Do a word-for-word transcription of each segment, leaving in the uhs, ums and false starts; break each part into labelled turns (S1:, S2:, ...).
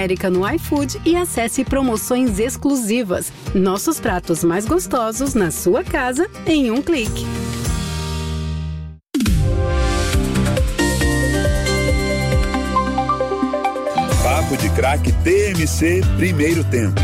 S1: América no iFood e acesse promoções exclusivas. Nossos pratos mais gostosos na sua casa em um clique.
S2: Papo de Craque T M C, primeiro tempo.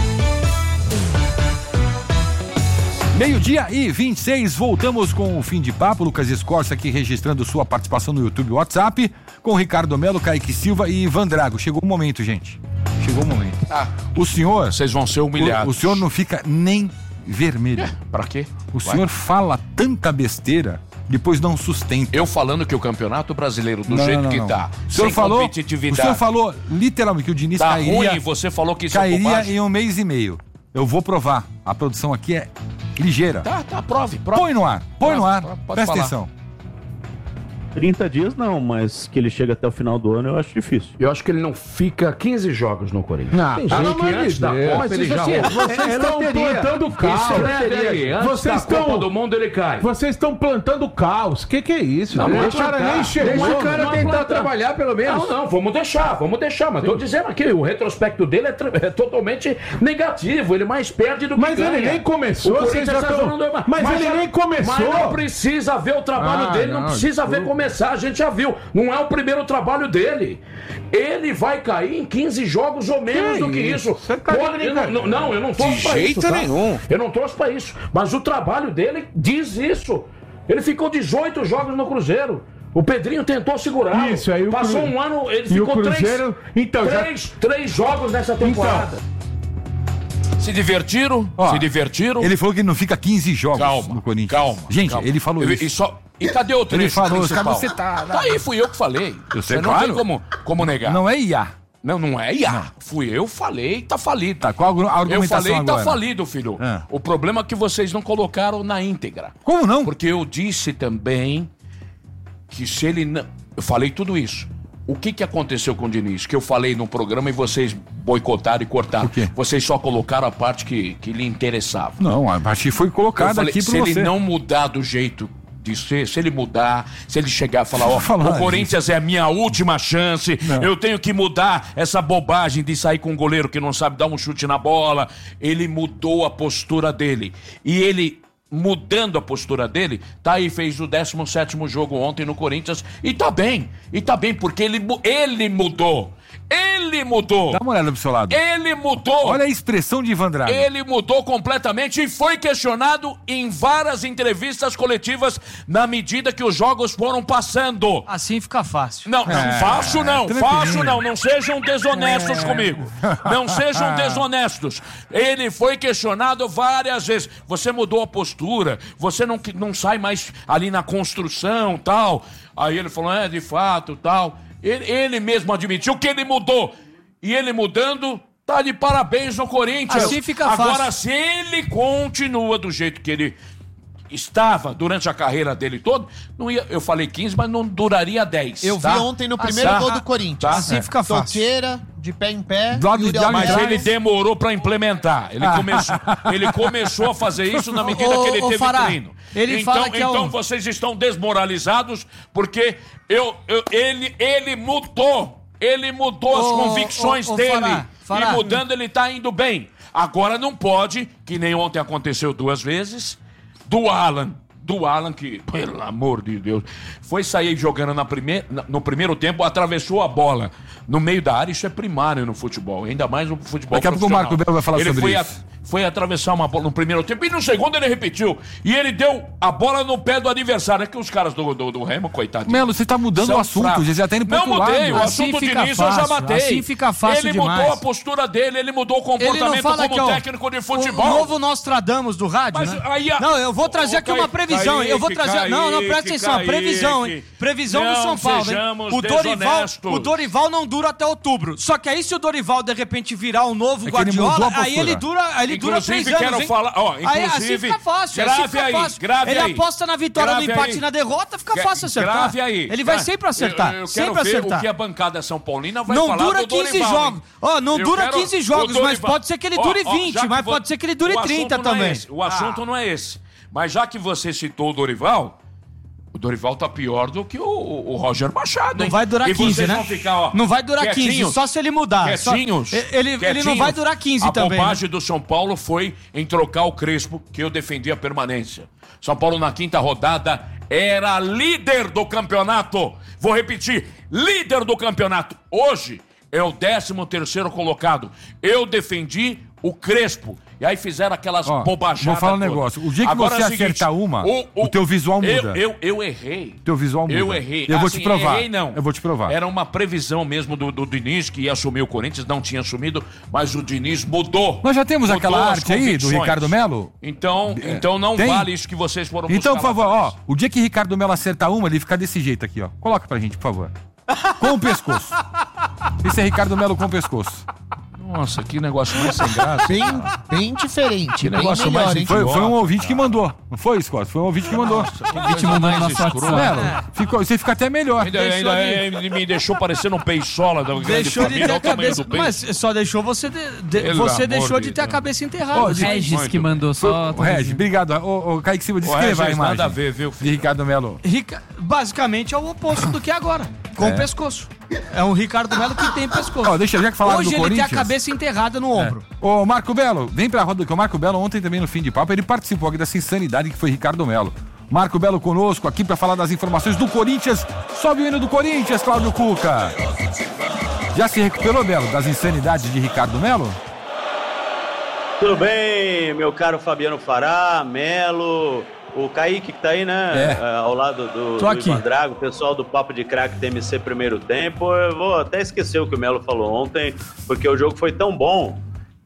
S3: Meio-dia e vinte e seis, voltamos com o Fim de Papo. Lucas Escorça aqui registrando sua participação no YouTube e WhatsApp, com Ricardo Melo, Kaique Silva e Ivan Drago. Chegou o momento, gente. Chegou o momento.
S4: Ah,
S3: o senhor...
S4: Vocês vão ser humilhados.
S3: O, o senhor não fica nem vermelho.
S4: É, pra quê?
S3: O
S4: Vai.
S3: senhor fala tanta besteira, depois não sustenta.
S4: Eu falando que o Campeonato Brasileiro, do
S3: não,
S4: jeito
S3: não,
S4: que
S3: não.
S4: tá,
S3: o senhor
S4: sem
S3: falou,
S4: competitividade...
S3: O senhor falou literalmente que o Diniz
S4: tá
S3: cairia...
S4: ruim, você falou que isso é
S3: cairia
S4: bobagem.
S3: em um mês e meio. Eu vou provar. A produção aqui é ligeira.
S4: Tá, tá, prove, prove.
S3: Põe no ar, põe
S4: Prove,
S3: no ar.
S4: prove, pode
S3: Presta
S4: falar.
S3: atenção.
S5: trinta dias não, mas que ele chega até o final do ano eu acho difícil.
S6: Eu acho que ele não fica quinze jogos no Corinthians.
S7: Ah,
S6: Tem
S7: pelo
S6: gente que
S7: amor de
S6: antes da
S7: Deus.
S6: Copa
S7: Mas
S6: ele
S7: isso
S6: já
S7: assim,
S6: rolou.
S7: vocês
S6: É,
S7: estão
S6: loteria.
S7: plantando caos.
S6: Isso é loteria. Antes
S7: Vocês
S6: da Copa
S7: estão
S6: do Mundo ele cai.
S7: Vocês estão plantando caos. O que, que é isso?
S6: Não,
S7: o
S6: deixa
S7: cara
S6: o cara,
S7: nem chegou.
S6: deixa o cara
S7: Não,
S6: tentar
S7: plantando.
S6: trabalhar pelo menos.
S8: Não, não, vamos deixar, vamos deixar. Mas tô dizendo aqui, o retrospecto dele é, tra- é totalmente negativo. Ele mais perde do que
S7: Mas
S8: ganha.
S7: ele nem começou,
S8: O
S7: vocês
S8: Corinthians
S7: já
S8: tá
S7: tão-
S8: falando-
S7: Mas ele
S8: já-
S7: nem começou.
S8: Mas não precisa ver o trabalho
S7: Ah,
S8: dele, não,
S7: não,
S8: precisa ver
S7: desculpa.
S8: começar. A gente já viu. Não é o primeiro trabalho dele. Ele vai cair em quinze jogos ou menos
S7: Que
S8: do que
S7: isso?
S8: isso.
S7: Você tá de
S8: Pode- eu
S7: brincadeira.
S8: não, não, eu não torço
S4: De
S8: pra
S4: jeito
S8: isso. Tá?
S4: nenhum.
S8: Eu não torço pra isso. Mas o trabalho dele diz isso. Ele ficou dezoito jogos no Cruzeiro. O Pedrinho tentou segurar.
S7: Isso, aí o
S8: Passou
S7: Cru-
S8: um ano, ele
S7: E o
S8: ficou
S7: Cruzeiro-
S8: três,
S7: então, já-
S8: três, três jogos nessa temporada.
S4: Se divertiram?
S3: Ó,
S4: se divertiram?
S3: Ele falou que não fica quinze jogos
S4: Calma,
S3: no Corinthians.
S4: calma.
S3: Gente,
S4: calma.
S3: ele falou
S4: Eu-
S3: isso.
S4: E, só, e cadê o trecho
S3: Ele falou,
S4: principal?
S3: cara, você tá-
S4: Tá aí, fui eu que falei.
S3: Eu sei,
S4: Você não
S3: claro.
S4: tem como, como negar.
S3: Não é I A.
S4: Não, não é I A. Fui eu, falei, tá falido.
S3: Tá, qual a
S4: Eu
S3: argumentação
S4: falei,
S3: agora?
S4: tá falido, filho.
S3: É.
S4: O problema é que vocês não colocaram na íntegra.
S3: Como não?
S4: Porque eu disse também que se ele não... Eu falei tudo isso. O que que aconteceu com o Diniz? Que eu falei no programa e vocês boicotaram e cortaram.
S3: O quê?
S4: Vocês só colocaram a parte que, que lhe interessava.
S3: Não, a parte foi
S4: Eu
S3: colocada
S4: falei,
S3: aqui
S4: se
S3: pra você.
S4: ele não mudar do jeito de ser, se ele mudar, se ele chegar e falar, ó,
S3: Falar
S4: o Corinthians é a minha última chance,
S3: Não.
S4: eu tenho que mudar essa bobagem de sair com um goleiro que não sabe dar um chute na bola. Ele mudou a postura dele. E ele, mudando a postura dele, tá aí, fez o décimo sétimo jogo ontem no Corinthians e tá bem. E tá bem, porque ele, mu- ele mudou. Ele mudou.
S3: Dá uma olhada pro seu lado.
S4: Ele mudou.
S3: Olha a expressão de Ivan Drago.
S4: Ele mudou completamente e foi questionado em várias entrevistas coletivas na medida que os jogos foram passando.
S9: Assim fica fácil.
S4: Não, não,
S3: É,
S4: fácil não,
S3: tranquilinho.
S4: fácil não, não sejam desonestos comigo. Não sejam desonestos. Ele foi questionado várias vezes. Você mudou a postura, você não, não sai mais ali na construção, tal. Aí ele falou, é, de fato, tal. Ele, ele mesmo admitiu que ele mudou. E ele mudando, tá de parabéns no Corinthians.
S9: Assim fica
S4: Agora,
S9: fácil.
S4: se ele continua do jeito que ele estava durante a carreira dele todo, não ia, eu falei quinze, mas não duraria dez.
S10: Eu
S4: tá?
S10: vi ontem no primeiro
S4: Tá?
S10: gol do Corinthians.
S4: Tá?
S9: Assim fica fácil.
S10: Toqueira, de pé em pé.
S3: Do lado
S10: Yuri
S3: de lá,
S4: Mas
S10: Alberto.
S4: ele demorou pra implementar. Ele começou, ele começou a fazer isso na medida
S9: Ô,
S4: que ele
S9: ô,
S4: teve
S9: Fará,
S4: treino.
S9: ele
S4: então,
S9: fala que é
S4: então
S9: um-
S4: vocês estão desmoralizados porque eu, eu- ele, ele mudou. Ele mudou as
S9: Ô,
S4: convicções
S9: ô, ô,
S4: dele.
S9: Fará, Fará.
S4: E mudando, ele tá indo bem. Agora não pode, que nem ontem aconteceu duas vezes, do Alan. Do Alan, que, pelo amor de Deus, foi sair jogando na primeir, na- no primeiro tempo, atravessou a bola no meio da área. Isso é primário no futebol, ainda mais no futebol
S3: Daqui a pouco o
S4: profissional.
S3: Marco Belo vai falar
S4: ele
S3: sobre
S4: foi
S3: isso.
S4: A, foi atravessar uma bola no primeiro tempo e no segundo ele repetiu. E ele deu a bola no pé do adversário. É que os caras do, do, do Remo, coitadinho.
S3: Melo, você tá mudando
S4: são
S3: o assunto,
S4: fracos.
S3: você já tá indo pro
S4: Não
S3: outro
S4: mudei,
S3: lado.
S4: o
S9: Assim
S4: assunto
S9: fica
S4: Diniz eu já
S9: fácil,
S4: matei.
S9: assim fica fácil
S4: Ele
S9: demais.
S4: mudou a postura dele, ele mudou o comportamento
S9: fala
S4: como
S9: que, ó,
S4: técnico de
S9: O
S4: futebol.
S9: novo Nostradamus do rádio,
S4: Mas
S9: né?
S4: aí a-
S9: Não, eu vou trazer
S4: Ô,
S9: aqui uma
S4: Kaique,
S9: previsão, hein? Eu vou
S4: Kaique,
S9: trazer... Não, não, presta
S4: Kaique,
S9: atenção, previsão, hein?
S4: Kaique.
S9: Previsão do
S4: Não
S9: São Paulo, hein?
S4: sejamos
S9: O Dorival,
S4: desonestos.
S9: o Dorival não dura até outubro. Só que aí se o Dorival, de repente, virar um novo
S3: É que ele mudou
S9: Guardiola,
S3: a
S9: aí
S3: postura.
S9: ele dura, aí ele dura
S4: Inclusive,
S9: três anos,
S4: quero
S9: hein?
S4: falar- ó,
S9: aí, assim
S4: inclusive,
S9: fica fácil,
S4: grave
S9: assim fica
S4: aí,
S9: fácil.
S4: grave
S9: ele
S4: aí.
S9: aposta na vitória,
S4: Grave
S9: no empate
S4: aí.
S9: e na derrota, fica
S4: Gra-
S9: fácil acertar.
S4: Grave aí.
S9: Ele vai
S4: Tá?
S9: sempre acertar,
S4: Eu, eu quero
S9: sempre
S4: ver
S9: acertar.
S4: o que a bancada São Paulina vai
S9: Não
S4: falar
S9: dura
S4: do
S9: quinze
S4: Dorival,
S9: jogos.
S4: hein?
S9: Ó, não
S4: Eu
S9: dura
S4: quero-
S9: quinze
S4: o
S9: jogos, mas
S4: Dorival-
S9: pode ser que ele
S4: Ó,
S9: dure
S4: ó,
S9: vinte,
S4: já que
S9: mas
S4: vo-
S9: pode ser que ele dure
S4: o
S9: trinta
S4: assunto não é
S9: também.
S4: esse. O assunto não é esse. Mas já que você citou o Dorival, O Dorival tá pior do que o, o Roger Machado,
S9: Não
S4: hein?
S9: vai durar
S4: E
S9: quinze,
S4: vocês
S9: né?
S4: vão ficar, ó,
S9: Não vai durar quinze,
S4: quietinhos,
S9: só se ele mudar.
S4: Quietinhos,
S9: Só- ele, ele não
S4: quietinhos.
S9: vai durar quinze
S4: a
S9: também.
S4: A
S9: né?
S4: bobagem do São Paulo foi em trocar o Crespo, que eu defendi a permanência. São Paulo na quinta rodada era líder do campeonato. Vou repetir, líder do campeonato. Hoje é o décimo terceiro colocado. Eu defendi o Crespo. E aí fizeram aquelas
S3: Ó,
S4: bobajadas.
S3: vou falar um
S4: todas.
S3: negócio. O dia que
S4: Agora
S3: você
S4: é o seguinte,
S3: acertar uma, o teu visual muda.
S4: Eu, eu, eu errei.
S3: Teu visual muda.
S4: Eu errei.
S3: Eu vou
S4: Assim,
S3: te provar.
S4: Errei, não.
S3: Eu vou te provar.
S4: Era uma previsão mesmo do, do Diniz, que ia assumir o Corinthians, não tinha assumido, mas o Diniz mudou.
S3: Nós já temos
S4: Mudou
S3: aquela
S4: as
S3: arte aí do
S4: convicções.
S3: Ricardo Melo?
S4: Então, então não
S3: Tem?
S4: vale isso que vocês foram
S3: Então, por
S4: buscar
S3: favor,
S4: lá
S3: ó, o dia que Ricardo Melo acertar uma, ele fica desse jeito aqui, ó. Coloca pra gente, por favor. Com o pescoço. Esse é Ricardo Melo com o pescoço.
S4: Nossa, que negócio mais sem graça.
S10: Bem, bem diferente.
S4: Que
S10: bem
S4: negócio
S10: melhor,
S4: mais
S10: hein?
S3: Foi, foi um ouvinte que mandou. Não foi, Scott? Foi um ouvinte que mandou.
S4: O ouvinte mandou no nosso WhatsApp.
S3: Melo, ficou, você fica até melhor.
S4: Ainda, ainda ele me deixou parecendo um peiçola da grande
S9: Deixou de
S4: família.
S9: ter
S4: Olha
S9: a
S4: o tamanho
S9: cabeça.
S4: do peito.
S9: Mas só deixou você. De, de-
S4: Pelo
S9: você
S4: amor
S9: deixou
S4: de
S9: de ter a
S4: Deus.
S9: cabeça enterrada.
S3: Ó, de-
S11: Regis que mandou só.
S3: O Regis, obrigado. O, o Kaique Silva
S4: O
S3: descreva a
S4: Regis
S3: imagem
S4: nada a ver, viu,
S3: de Ricardo Melo.
S9: Rica- Basicamente é o oposto do que é agora. Com
S3: É.
S9: o pescoço. É um Ricardo Melo que tem pescoço.
S3: Ó, deixa já que falaram
S9: Hoje
S3: do
S9: ele
S3: Corinthians.
S9: tem a cabeça enterrada no ombro.
S3: Ô, Marco Belo, vem pra roda, que o Marco Belo ontem também no fim de papo, ele participou aqui dessa insanidade que foi Ricardo Melo. Marco Belo conosco aqui pra falar das informações do Corinthians. Sobe o hino do Corinthians, Cláudio Cuca. Já se recuperou, Belo, das insanidades de Ricardo Melo?
S12: Tudo bem, meu caro Fabiano Fará, Melo, o Kaique que tá aí, né?
S3: É.
S12: É, ao lado do,
S9: Tô
S12: do
S9: aqui.
S12: Ivan Drago, o pessoal do Papo de Craque T M C primeiro tempo. Eu vou até esquecer o que o Melo falou ontem, porque o jogo foi tão bom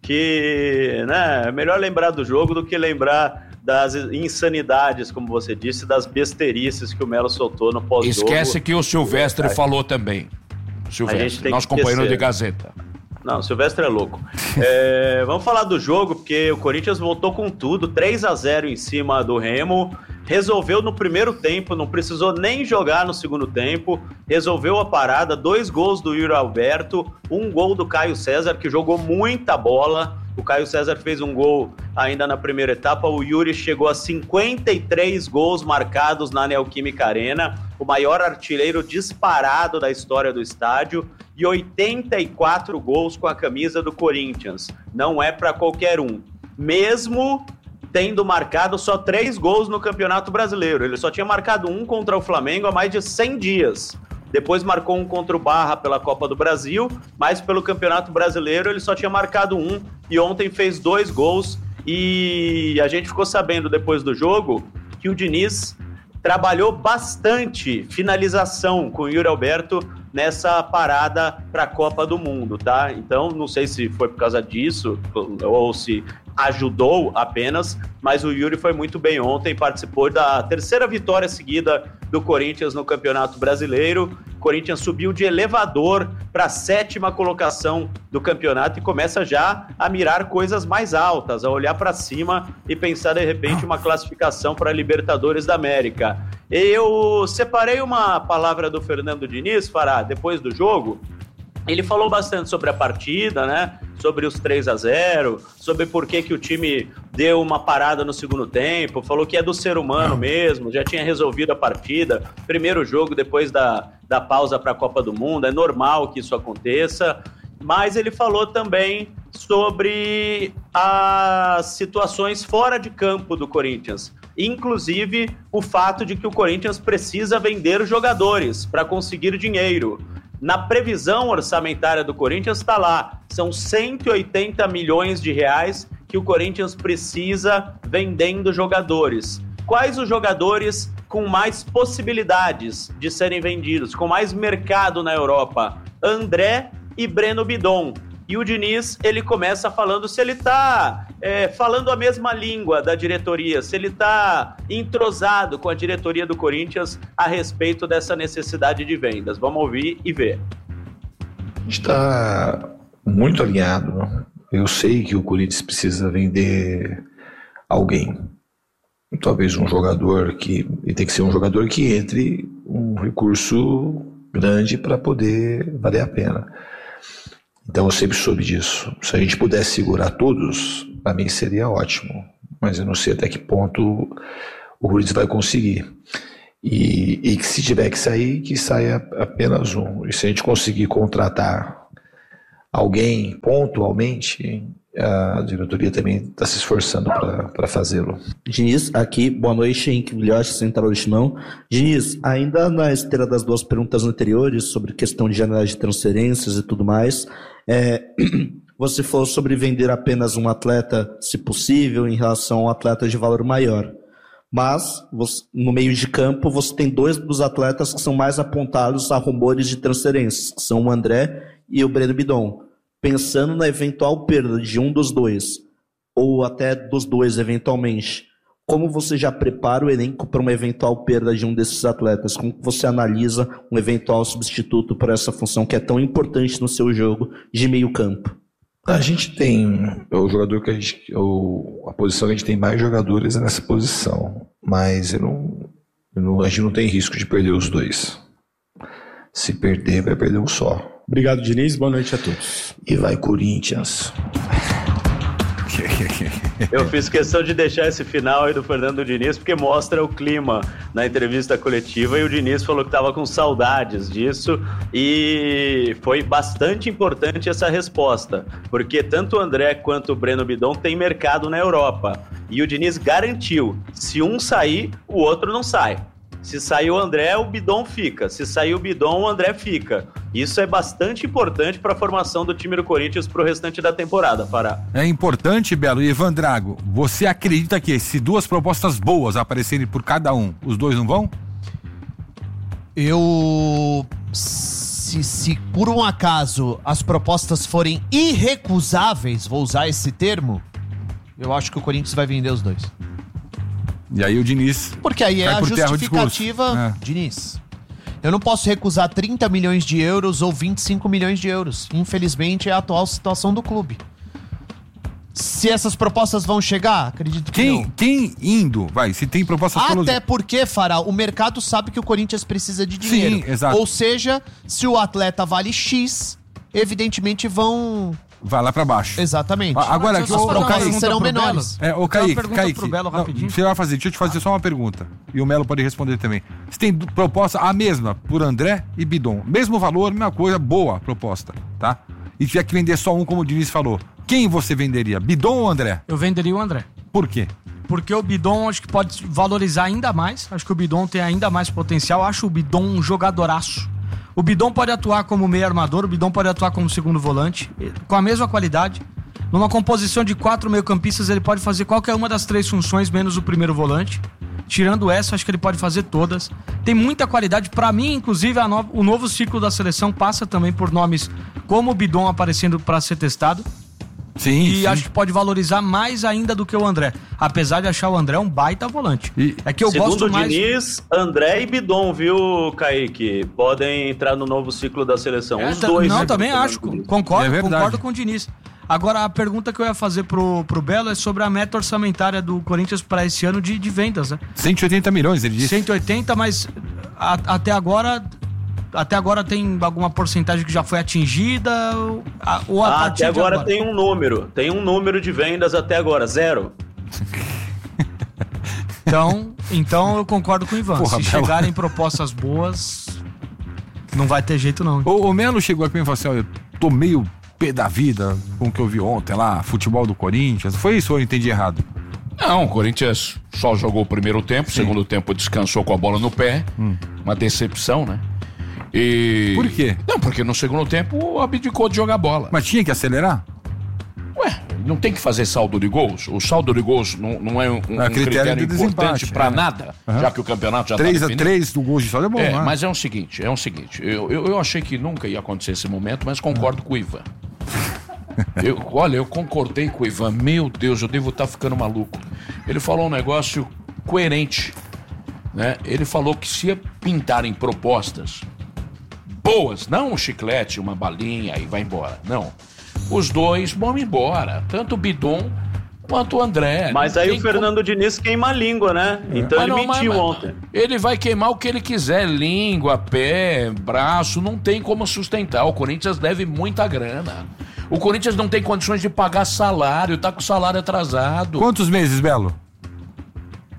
S12: que, né, é melhor lembrar do jogo do que lembrar das insanidades, como você disse, das besteirices que o Melo soltou no pós-jogo.
S4: Esquece que o Silvestre falou também.
S12: A gente
S4: Silvestre,
S12: tem
S4: nosso
S12: que
S4: companheiro
S12: esquecer.
S4: de Gazeta.
S12: Não, o Silvestre é louco. É, vamos falar do jogo, porque o Corinthians voltou com tudo, três a zero em cima do Remo, resolveu no primeiro tempo, não precisou nem jogar no segundo tempo, resolveu a parada, dois gols do Yuri Alberto, um gol do Caio César, que jogou muita bola. O Caio César fez um gol ainda na primeira etapa, o Yuri chegou a cinquenta e três gols marcados na Neoquímica Arena, o maior artilheiro disparado da história do estádio, e oitenta e quatro gols com a camisa do Corinthians. Não é para qualquer um. Mesmo tendo marcado só três gols no Campeonato Brasileiro. Ele só tinha marcado um contra o Flamengo há mais de cem dias. Depois marcou um contra o Barra pela Copa do Brasil, mas pelo Campeonato Brasileiro ele só tinha marcado um e ontem fez dois gols. E a gente ficou sabendo depois do jogo que o Diniz trabalhou bastante finalização com o Yuri Alberto nessa parada para a Copa do Mundo, tá? Então, não sei se foi por causa disso ou se ajudou apenas, mas o Yuri foi muito bem ontem, participou da terceira vitória seguida do Corinthians no Campeonato Brasileiro. O Corinthians subiu de elevador para a sétima colocação do campeonato e começa já a mirar coisas mais altas, a olhar para cima e pensar de repente uma classificação para a Libertadores da América. Eu separei uma palavra do Fernando Diniz, Fará, depois do jogo. Ele falou bastante sobre a partida, né? Sobre os três a zero, sobre por que, que o time deu uma parada no segundo tempo, falou que é do ser humano mesmo, já tinha resolvido a partida, primeiro jogo depois da, da pausa para a Copa do Mundo, é normal que isso aconteça, mas ele falou também sobre as situações fora de campo do Corinthians, inclusive o fato de que o Corinthians precisa vender jogadores para conseguir dinheiro. Na previsão orçamentária do Corinthians está lá, são cento e oitenta milhões de reais que o Corinthians precisa vendendo jogadores. Quais os jogadores com mais possibilidades de serem vendidos, com mais mercado na Europa? André e Breno Bidon. E o Diniz, ele começa falando se ele está é, falando a mesma língua da diretoria, se ele está entrosado com a diretoria do Corinthians a respeito dessa necessidade de vendas. Vamos ouvir e ver.
S13: A gente está muito alinhado. Eu sei que o Corinthians precisa vender alguém. Talvez um jogador que... E tem que ser um jogador que entre um recurso grande para poder valer a pena. Então eu sempre soube disso. Se a gente pudesse segurar todos, para mim seria ótimo. Mas eu não sei até que ponto o Corinthians vai conseguir. E, e que se tiver que sair, que saia apenas um. E se a gente conseguir contratar alguém pontualmente, a diretoria também está se esforçando para fazê-lo.
S11: Diniz, aqui, boa noite, Henrique Vilhoche, Central do Timão. Diniz, ainda na esteira das duas perguntas anteriores sobre questão de janela de transferências e tudo mais, é, você falou sobre vender apenas um atleta, se possível, em relação a um atleta de valor maior. Mas, você, no meio de campo, você tem dois dos atletas que são mais apontados a rumores de transferências, que são o André e o Breno Bidon. Pensando na eventual perda de um dos dois, ou até dos dois eventualmente, como você já prepara o elenco para uma eventual perda de um desses atletas? Como você analisa um eventual substituto para essa função que é tão importante no seu jogo de meio campo?
S13: A gente tem o jogador que a gente, o, a posição que a gente tem mais jogadores é nessa posição, mas eu não, eu não, a gente não tem risco de perder os dois. Se perder, vai perder um só.
S14: Obrigado, Diniz. Boa noite a todos.
S13: E vai, Corinthians.
S12: Eu fiz questão de deixar esse final aí do Fernando Diniz, porque mostra o clima na entrevista coletiva, e o Diniz falou que estava com saudades disso, e foi bastante importante essa resposta, porque tanto o André quanto o Breno Bidon têm mercado na Europa, e o Diniz garantiu, se um sair, o outro não sai. Se sair o André, o Bidon fica. Se sair o Bidon, o André fica. Isso é bastante importante para a formação do time do Corinthians para o restante da temporada, Pará.
S3: É importante, Belo. E Ivan Drago, você acredita que se duas propostas boas aparecerem por cada um, os dois não vão?
S10: Eu... Se, se por um acaso as propostas forem irrecusáveis, vou usar esse termo, eu acho que o Corinthians vai vender os dois.
S3: E aí o Diniz...
S10: Porque aí é a justificativa...
S3: É.
S10: Diniz, eu não posso recusar trinta milhões de euros ou vinte e cinco milhões de euros. Infelizmente é a atual situação do clube. Se essas propostas vão chegar, acredito que
S3: quem,
S10: não.
S3: Quem indo, vai, se tem propostas...
S10: Até
S3: pelos...
S10: porque, Fará, o mercado sabe que o Corinthians precisa de dinheiro.
S3: Sim, exato.
S10: Ou seja, se o atleta vale X, evidentemente vão...
S3: Vai lá pra baixo.
S10: Exatamente.
S3: Agora,
S10: as
S3: o, o
S10: propostas serão menores.
S3: É, o Kaique, Kaique
S9: pro Belo, rapidinho.
S3: Não, você vai fazer, deixa eu te fazer só uma pergunta. E o Melo pode responder também. Você tem proposta a mesma por André e Bidon. Mesmo valor, mesma coisa, boa proposta, tá? E tiver que vender só um, como o Diniz falou. Quem você venderia? Bidon ou André?
S9: Eu venderia o André.
S3: Por quê?
S9: Porque o Bidon acho que pode valorizar ainda mais. Acho que o Bidon tem ainda mais potencial. Acho o Bidon um jogadoraço. O Bidon pode atuar como meio armador, o Bidon pode atuar como segundo volante, com a mesma qualidade. Numa composição de quatro meio-campistas, ele pode fazer qualquer uma das três funções, menos o primeiro volante. Tirando essa, acho que ele pode fazer todas. Tem muita qualidade. Para mim, inclusive, a no... o novo ciclo da seleção passa também por nomes como o Bidon aparecendo para ser testado.
S3: Sim,
S9: e
S3: sim.
S9: acho que pode valorizar mais ainda do que o André. Apesar de achar o André um baita volante.
S3: E,
S9: é que eu
S12: segundo
S9: gosto mais...
S12: Diniz, André e Bidon, viu, Kaique? Podem entrar no novo ciclo da seleção.
S9: É,
S12: Os dois.
S9: Não,
S12: né,
S9: também acho. Concordo,
S3: é
S9: concordo com o Diniz. Agora, a pergunta que eu ia fazer pro, pro Belo é sobre a meta orçamentária do Corinthians para esse ano de, de vendas, né?
S3: cento e oitenta milhões, ele disse.
S9: cento e oitenta, mas a, até agora... Até agora tem alguma porcentagem que já foi atingida? Ou a, ou a
S12: ah,
S9: partir
S12: até agora,
S9: agora
S12: tem um número. Tem um número de vendas até agora, zero.
S9: Então, então eu concordo com o Ivan.
S3: Porra,
S9: Se
S3: Bela.
S9: chegarem propostas boas, não vai ter jeito não.
S3: O, o Melo chegou aqui e falou assim, ó, eu tô meio pé da vida com o que eu vi ontem lá, futebol do Corinthians. Foi isso ou eu entendi errado?
S4: Não, o Corinthians só jogou o primeiro tempo,
S3: Sim.
S4: segundo tempo descansou com a bola no pé. Hum. Uma decepção, né? E...
S3: Por quê?
S4: Não, porque no segundo tempo abdicou de jogar bola.
S3: Mas tinha que acelerar?
S4: Ué, não tem que fazer saldo de gols? O saldo de gols não, não é um, um
S3: É
S4: critério,
S3: critério de
S4: importante
S3: desempate,
S4: pra
S3: é.
S4: nada,
S3: Uhum.
S4: já que o campeonato já
S3: três
S4: tá
S3: a
S4: definido.
S3: três do gol de saldo é bom,
S4: É,
S3: né?
S4: mas é o seguinte, é o seguinte, eu, eu, eu achei que nunca ia acontecer esse momento, mas concordo com o Ivan. Eu, olha, eu concordei com o Ivan, meu Deus, eu devo estar ficando maluco. Ele falou um negócio coerente, né? Ele falou que se pintarem propostas boas, não um chiclete, uma balinha e vai embora, não. Os dois vão embora, tanto o Bidon quanto o André.
S12: Mas
S4: Não
S12: aí
S4: tem
S12: o Fernando
S4: como...
S12: Diniz queima a língua, né? Então
S4: Mas
S12: ele
S4: não,
S12: mentiu
S4: mas-
S12: ontem.
S4: Ele vai queimar o que ele quiser, língua, pé, braço, não tem como sustentar. O Corinthians deve muita grana. O Corinthians não tem condições de pagar salário, tá com o salário atrasado.
S3: Quantos meses, Belo?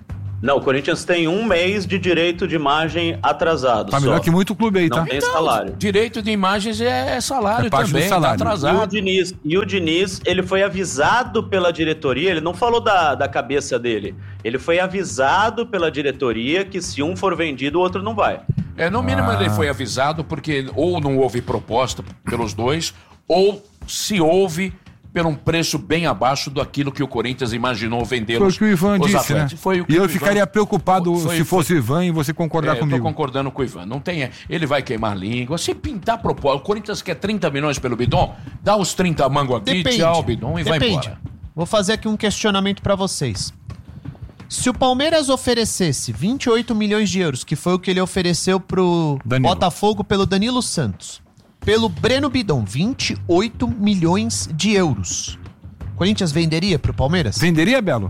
S12: Não, o Corinthians tem um mês de direito de imagem atrasado.
S3: Tá melhor que muito clube aí, tá?
S12: Não tem salário.
S4: Direito de imagens é salário
S3: É parte
S4: também,
S3: do salário.
S4: tá
S12: E o
S4: atrasado.
S12: Diniz, e o Diniz, ele foi avisado pela diretoria, ele não falou da, da cabeça dele, ele foi avisado pela diretoria que se um for vendido, o outro não vai.
S4: É, no mínimo
S3: Ah.
S4: ele foi avisado porque ou não houve proposta pelos dois, ou se houve por um preço bem abaixo daquilo que o Corinthians imaginou vender
S3: Foi o
S4: os,
S3: que o Ivan
S4: os
S3: disse,
S4: atletas.
S3: né?
S4: Foi o que
S3: E
S4: o
S3: eu
S4: Ivan-
S3: ficaria preocupado
S4: foi-
S3: se
S4: foi-
S3: fosse o Ivan e você concordar
S4: É,
S3: comigo.
S4: Eu tô concordando com o Ivan. Não tem, ele vai queimar a língua. Se pintar proposta, o Corinthians quer trinta milhões pelo Bidon, dá os trinta mango aqui,
S10: Depende.
S4: tchau, Bidon, e vai
S10: Depende.
S4: embora.
S10: Vou fazer aqui um questionamento pra vocês. Se o Palmeiras oferecesse vinte e oito milhões de euros, que foi o que ele ofereceu pro
S3: Danilo.
S10: Botafogo pelo Danilo Santos, pelo Breno Bidon, vinte e oito milhões de euros. O Corinthians venderia pro Palmeiras?
S3: Venderia, Belo?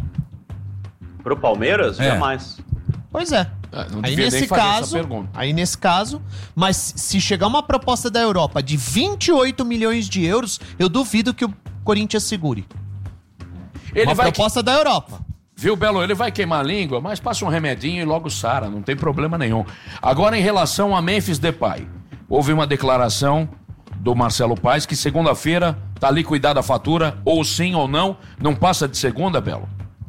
S12: Pro Palmeiras,
S3: É.
S12: jamais.
S10: Pois é.
S4: Ah, não
S10: Aí
S4: devia nem
S10: nesse
S4: fazer essa
S10: caso,
S4: pergunta.
S10: aí nesse caso, mas se chegar uma proposta da Europa de vinte e oito milhões de euros, eu duvido que o Corinthians segure.
S4: Ele
S10: uma
S4: vai
S10: proposta da Europa.
S4: Viu, Belo? Ele vai queimar a língua, mas passa um remedinho e logo sara, não tem problema nenhum. Agora, em relação a Memphis Depay, houve uma declaração do Marcelo Paes que segunda-feira tá liquidada a fatura, ou sim ou não, não passa de segunda, Belo?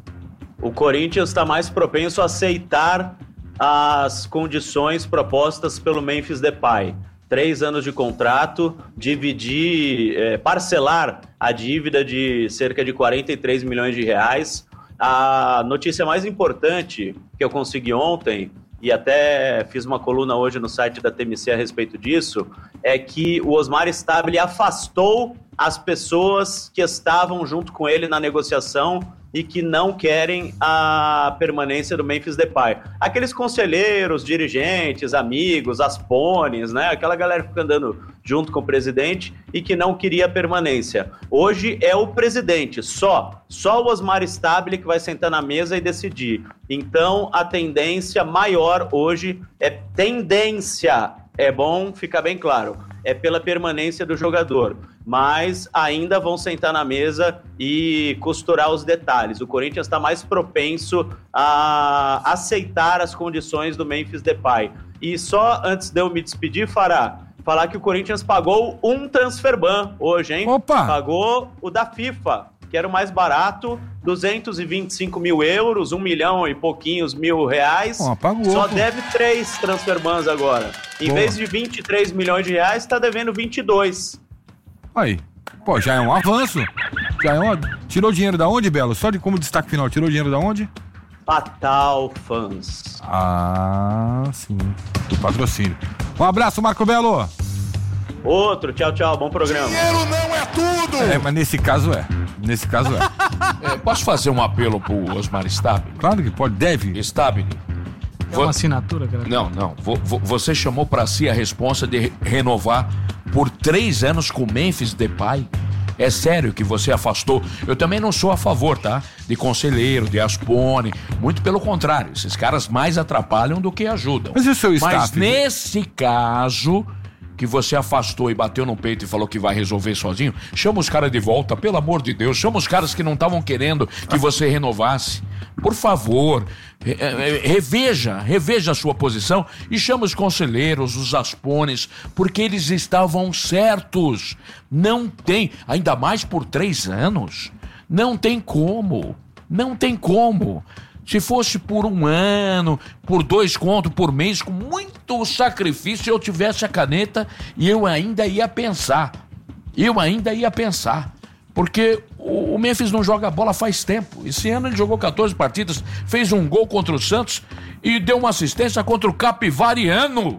S12: O Corinthians está mais propenso a aceitar as condições propostas pelo Memphis Depay. Três anos de contrato, dividir, eh, parcelar a dívida de cerca de quarenta e três milhões de reais. A notícia mais importante que eu consegui ontem, e até fiz uma coluna hoje no site da T M C a respeito disso, é que o Osmar Stabile afastou as pessoas que estavam junto com ele na negociação e que não querem a permanência do Memphis Depay. Aqueles conselheiros, dirigentes, amigos, as pones, né? Aquela galera que fica andando junto com o presidente e que não queria a permanência. Hoje é o presidente, só. Só o Osmar Stabile que vai sentar na mesa e decidir. Então, a tendência maior hoje é tendência. É bom ficar bem claro. É pela permanência do jogador. Mas ainda vão sentar na mesa e costurar os detalhes. O Corinthians está mais propenso a aceitar as condições do Memphis Depay. E só antes de eu me despedir, Fará, falar que o Corinthians pagou um transferban hoje, hein?
S3: Opa!
S12: Pagou o da FIFA, que era o mais barato, duzentos e vinte e cinco mil euros, um milhão e pouquinhos mil reais.
S3: Ó, pagou,
S12: Só
S3: pô.
S12: deve três transferbans agora. Em
S3: Boa.
S12: vez de vinte e três milhões de reais, está devendo vinte e dois.
S3: Aí. Pô, já é um avanço. Já é uma... Tirou dinheiro da onde, Belo? Só de como destaque final, tirou dinheiro da onde?
S12: Fatal Fans.
S3: Ah, sim. Do patrocínio. Um abraço, Marco Belo.
S12: Outro, tchau, tchau, bom programa.
S2: Dinheiro não é tudo!
S3: É, mas nesse caso é. Nesse caso é.
S4: É, posso fazer um apelo pro Osmar Stabile?
S3: Claro que pode, deve.
S4: Stabile.
S9: É uma assinatura, cara.
S4: Não, não. Vo- vo- Você chamou pra si a responsa de re- renovar por três anos com o Memphis Depay? É sério que você afastou? Eu também não sou a favor, tá? De conselheiro, de aspone. Muito pelo contrário. Esses caras mais atrapalham do que ajudam.
S3: Mas e o seu
S4: Mas
S3: staff?
S4: nesse caso que você afastou e bateu no peito e falou que vai resolver sozinho, chama os caras de volta, pelo amor de Deus. Chama os caras que não estavam querendo que você renovasse. Por favor, re- re- reveja, reveja a sua posição e chama os conselheiros, os aspones, porque eles estavam certos. Não tem, ainda mais por três anos, não tem como, não tem como. Se fosse por um ano, por dois contos por mês, com muito sacrifício, eu tivesse a caneta e eu ainda ia pensar. Eu ainda ia pensar. Porque o o Memphis não joga bola faz tempo. Esse ano ele jogou quatorze partidas, fez um gol contra o Santos e deu uma assistência contra o Capivariano.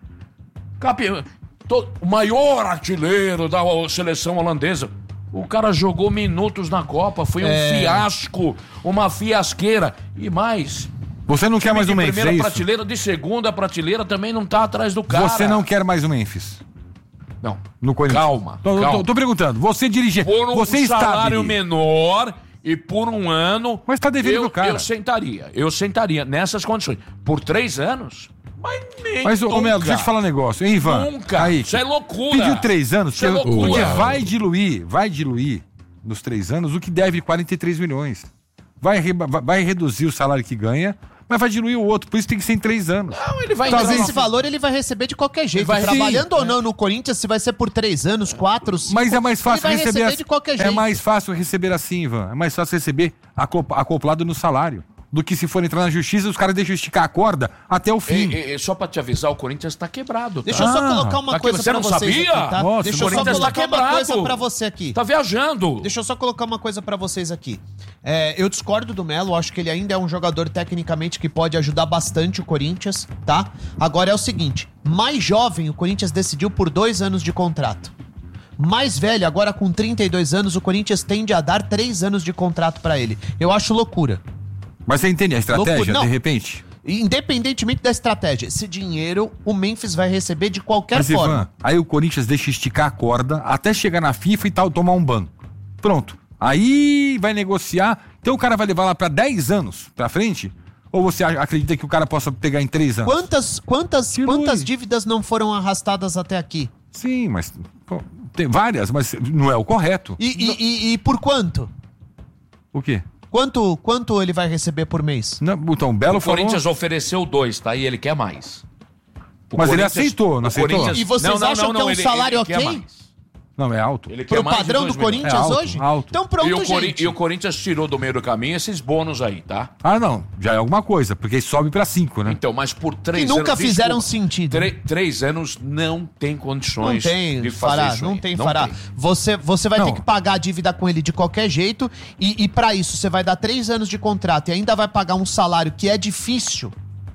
S4: Capi... to- O maior artilheiro da seleção holandesa. O cara jogou minutos na Copa, foi um
S3: É.
S4: fiasco, uma fiasqueira. E mais...
S3: Você não quer mais
S4: de
S3: um Memphis,
S4: primeira
S3: é isso?
S4: prateleira, de segunda prateleira também não tá atrás do cara.
S3: Você não quer mais o Memphis?
S4: Não.
S3: No Corinthians.
S4: Calma,
S3: Tô,
S4: calma.
S3: Tô, tô perguntando. Você dirige.
S4: Por um
S3: você
S4: salário
S3: Stabile.
S4: menor e por um ano...
S3: Mas tá devendo
S4: eu,
S3: pro cara.
S4: Eu sentaria, eu sentaria nessas condições. Por três anos? Mas nem
S3: Mas, ô, ô, Melo, deixa eu te falar um negócio, hein, Ivan?
S4: Nunca.
S3: Aí,
S4: Isso é loucura.
S3: Pediu três anos,
S4: Isso é
S3: porque,
S4: loucura.
S3: porque vai diluir, vai diluir nos três anos o que deve quarenta e três milhões. Vai, re- vai reduzir o salário que ganha, mas vai diluir o outro, por isso tem que ser em três anos.
S10: Não, ele vai
S3: Talvez-
S10: Mas esse valor ele vai receber de qualquer jeito.
S3: vai-
S10: Trabalhando
S3: Sim,
S10: ou não no Corinthians, se vai ser por três anos, quatro, cinco...
S3: Mas é mais fácil
S10: ele vai
S3: receber,
S10: receber de qualquer
S3: é
S10: jeito.
S3: mais fácil receber assim, Ivan. É mais fácil receber acop- acoplado no salário do que se for entrar na justiça, os caras deixam esticar a corda até o fim.
S4: E, e- só pra te avisar, o Corinthians tá quebrado. Tá?
S10: Deixa eu só colocar uma
S4: Aqui,
S10: coisa
S4: você
S10: pra
S4: não
S10: vocês
S4: sabia?
S10: aqui, tá?
S4: Nossa,
S10: Deixa
S4: o
S10: eu só
S4: Corinthians tá
S10: colocar uma coisa
S4: quebrado.
S10: pra você aqui.
S4: Tá viajando.
S10: Deixa eu só colocar uma coisa pra vocês aqui. É, eu discordo do Melo, acho que ele ainda é um jogador tecnicamente que pode ajudar bastante o Corinthians, tá? Agora é o seguinte, mais jovem o Corinthians decidiu por dois anos de contrato. Mais velho, agora com trinta e dois anos, o Corinthians tende a dar três anos de contrato pra ele. Eu acho loucura.
S3: Mas você entende a estratégia,
S10: Loucura. Não.
S3: de repente?
S10: Independentemente da estratégia, esse dinheiro o Memphis vai receber de qualquer
S3: Mas,
S10: forma.
S3: Ivan, aí o Corinthians deixa esticar a corda até chegar na FIFA e tal, tomar um ban. Pronto. Aí vai negociar. Então o cara vai levar lá pra dez anos pra frente? Ou você a- acredita que o cara possa pegar em três anos?
S10: Quantas, quantas, quantas dívidas não foram arrastadas até aqui?
S3: Sim, mas pô, tem várias, mas não é o correto.
S10: E, e, e, e por quanto?
S3: O quê?
S10: Quanto, quanto ele vai receber por mês?
S3: Não, então, o Belo
S4: O Corinthians ofereceu dois, tá? E ele quer mais. O
S3: Mas ele
S4: Corinthians-
S3: aceitou, não
S4: o
S3: aceitou?
S4: Corinthians-
S10: E vocês
S4: Não, não,
S10: acham
S4: não,
S10: que é um
S4: não, ele-
S10: salário
S4: ele quer
S10: ok?
S4: mais.
S3: Não, é alto.
S4: Ele quer
S10: Pro
S4: mais de
S10: padrão
S4: dois
S10: do
S4: milhões.
S10: Corinthians
S3: É alto,
S10: hoje?
S3: alto.
S10: Então pronto,
S4: e, o Cori-
S10: gente.
S4: e o Corinthians tirou do meio do caminho esses bônus aí, tá?
S3: Ah, não. Já é alguma coisa, porque sobe pra cinco, né?
S4: Então, mas por três
S10: E
S4: anos...
S10: nunca fizeram
S4: desculpa,
S10: sentido.
S4: tre- três anos não tem
S10: Não
S4: condições
S10: tem,
S4: de fazer
S10: Fará,
S4: isso
S10: não
S4: aí.
S10: tem, Fará. Você, você vai
S3: Não.
S10: ter que pagar a dívida com ele de qualquer jeito e, e para isso você vai dar três anos de contrato e ainda vai pagar um salário que é difícil,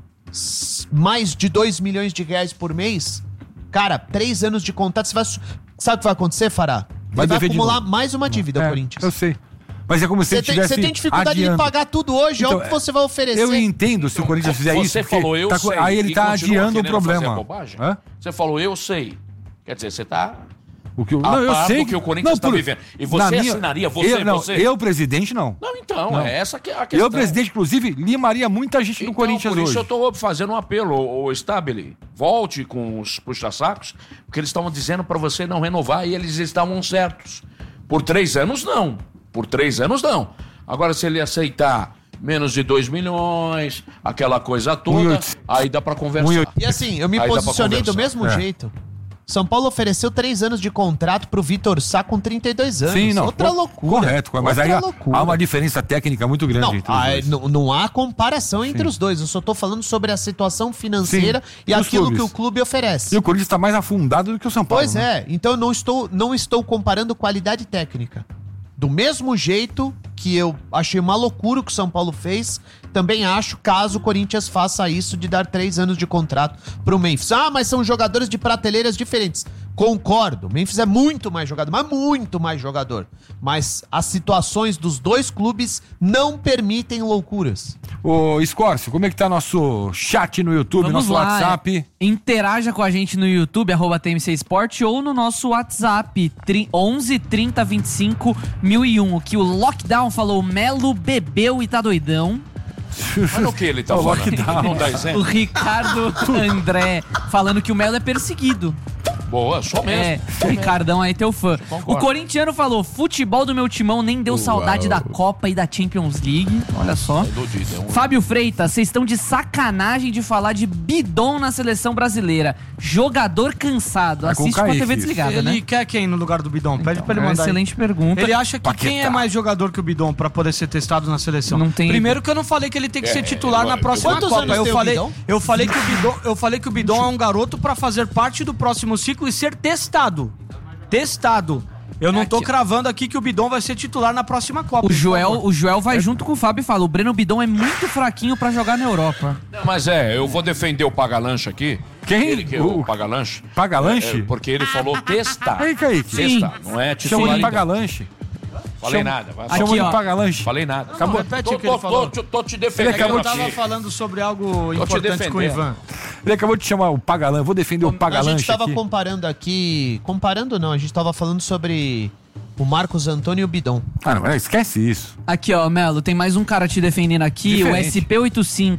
S10: s- mais de dois milhões de reais por mês. Cara, três anos de contrato, você vai... su- Sabe o que vai acontecer, Fará? Ele
S3: Vai
S10: vai
S3: dever de
S10: acumular
S3: novo.
S10: mais uma dívida,
S3: É,
S10: o Corinthians.
S3: Eu sei. Mas é como se
S10: Você
S3: ele
S10: tem,
S3: tivesse
S10: você tem dificuldade
S3: adiando.
S10: de pagar tudo hoje, olha
S3: Então,
S10: o que você vai oferecer.
S3: Eu entendo se o Corinthians fizer isso.
S4: Você
S3: porque
S4: falou, eu
S3: tá-
S4: sei.
S3: Aí ele
S4: e
S3: tá
S4: continua
S3: adiando o
S4: querendo fazer
S3: problema.
S4: bobagem?
S3: Hã?
S4: Você falou, eu sei. Quer dizer, você tá...
S3: O que eu,
S4: A
S3: não, eu
S4: par
S3: sei
S4: do que o Corinthians tá vivendo. E você
S3: na minha-
S4: assinaria, você,
S3: eu, não,
S4: você?
S3: Eu, presidente, não.
S4: Não, então,
S3: Não.
S4: é essa que é a questão.
S3: Eu, presidente, inclusive, limaria muita gente do
S4: Então,
S3: Corinthians
S4: por isso
S3: hoje.
S4: eu tô fazendo um apelo, o Stabile, volte com os puxa-sacos, porque eles estavam dizendo para você não renovar e eles estavam certos. Por três anos, não. Por três anos, não. Agora, se ele aceitar menos de dois milhões, aquela coisa toda, aí dá para conversar.
S10: E assim, eu me
S4: Aí dá pra
S10: posicionei do
S4: conversar.
S10: mesmo
S4: É.
S10: jeito. São Paulo ofereceu três anos de contrato pro Vitor Sá com trinta e dois anos.
S3: Sim, não.
S10: Outra
S3: co-
S10: loucura.
S3: Correto, mas
S10: Outra
S3: aí há,
S10: loucura.
S3: há uma diferença técnica muito grande
S10: Não,
S3: entre os
S10: ah,
S3: dois.
S10: não, não há comparação entre os dois. Eu só tô falando sobre a situação financeira
S3: Sim,
S10: e
S3: dos
S10: aquilo
S3: clubes.
S10: que o clube oferece.
S3: E o Corinthians está mais afundado do que o São Paulo.
S10: Pois
S3: né?
S10: é, então eu não estou, não estou comparando qualidade técnica. Do mesmo jeito que eu achei uma loucura o que o São Paulo fez, também acho, caso o Corinthians faça isso de dar três anos de contrato pro Memphis. Ah, mas são jogadores de prateleiras diferentes. Concordo, o Memphis é muito mais jogador, mas muito mais jogador. Mas as situações dos dois clubes não permitem loucuras.
S3: Ô, Escórcio, como é que tá nosso chat no YouTube,
S15: Vamos
S3: nosso
S15: lá,
S3: WhatsApp?
S15: Interaja com a gente no YouTube, arroba T M C Sport, ou no nosso WhatsApp, tri- onze trinta vinte e cinco mil e um. O que o Lockdown falou, Melo bebeu e tá doidão.
S4: Olha o que ele tá
S3: O
S4: falando.
S3: lockdown.
S4: Não dá
S15: O
S4: exemplo.
S15: Ricardo André falando que o Melo é perseguido.
S4: Boa, só mesmo.
S15: É, o Ricardão aí, teu fã. O
S4: Concordo.
S15: corintiano falou, futebol do meu timão nem deu saudade da Copa e da Champions League. Olha só. Fábio Freitas, vocês estão de sacanagem de falar de Bidon na seleção brasileira. Jogador cansado.
S9: É com
S15: Assiste com, a
S9: Kaique
S15: T V
S9: isso.
S15: desligada,
S9: Ele
S15: né?
S9: quer quem no lugar do Bidon? Pede pra ele
S15: é uma
S9: mandar. aí.
S15: excelente pergunta.
S9: Ele acha que
S15: Paquetá.
S9: quem é mais jogador que o Bidon pra poder ser testado na seleção?
S15: Não tem-
S9: Primeiro que eu não falei que ele tem que
S15: É,
S9: ser titular
S15: eu-
S9: na próxima
S10: Quantos
S9: Copa.
S10: anos
S9: Eu
S10: tem o
S9: falei,
S10: Bidon?
S9: eu falei que o Bidon, eu falei que o Bidon é um garoto pra fazer parte do próximo ciclo e ser testado. Testado. Eu não tô cravando aqui que o Bidon vai ser titular na próxima Copa.
S15: O
S9: por
S15: Joel,
S9: favor.
S15: o Joel vai junto com o Fábio e fala: o Breno Bidon é muito fraquinho pra jogar na Europa.
S4: Não, mas é, eu vou defender o Pagalanche aqui.
S3: Quem?
S4: Ele, que, o Pagalanche.
S3: Pagalanche?
S4: É, porque ele falou testar.
S3: Ei, Kaique.
S4: Testar,
S3: Sim.
S4: não é
S3: Chama
S4: titular.
S3: de
S4: ainda.
S3: Pagalanche.
S4: Falei
S3: Chama-
S4: nada. Vai,
S3: Chama
S4: aqui,
S3: de
S4: ó.
S3: Pagalanche.
S4: Falei nada.
S9: Acabou. Repete
S4: tô,
S9: o que ele
S4: tô,
S9: falou.
S4: tô, tô te defendendo
S9: Ele acabou
S4: aqui.
S9: de tava falando sobre algo
S4: Tô te
S9: importante com o
S4: defendendo.
S9: Ivan.
S3: Ele acabou de chamar o Pagalanche. Vou defender o
S10: A
S3: Pagalanche
S10: gente tava
S3: aqui.
S10: comparando aqui. Comparando não, a gente tava falando sobre o Marcos Antônio e o Bidon.
S3: Ah, não, esquece isso.
S15: Aqui, ó, Melo, tem mais um cara te defendendo aqui,
S3: Diferente.
S15: o S P oitenta e cinco.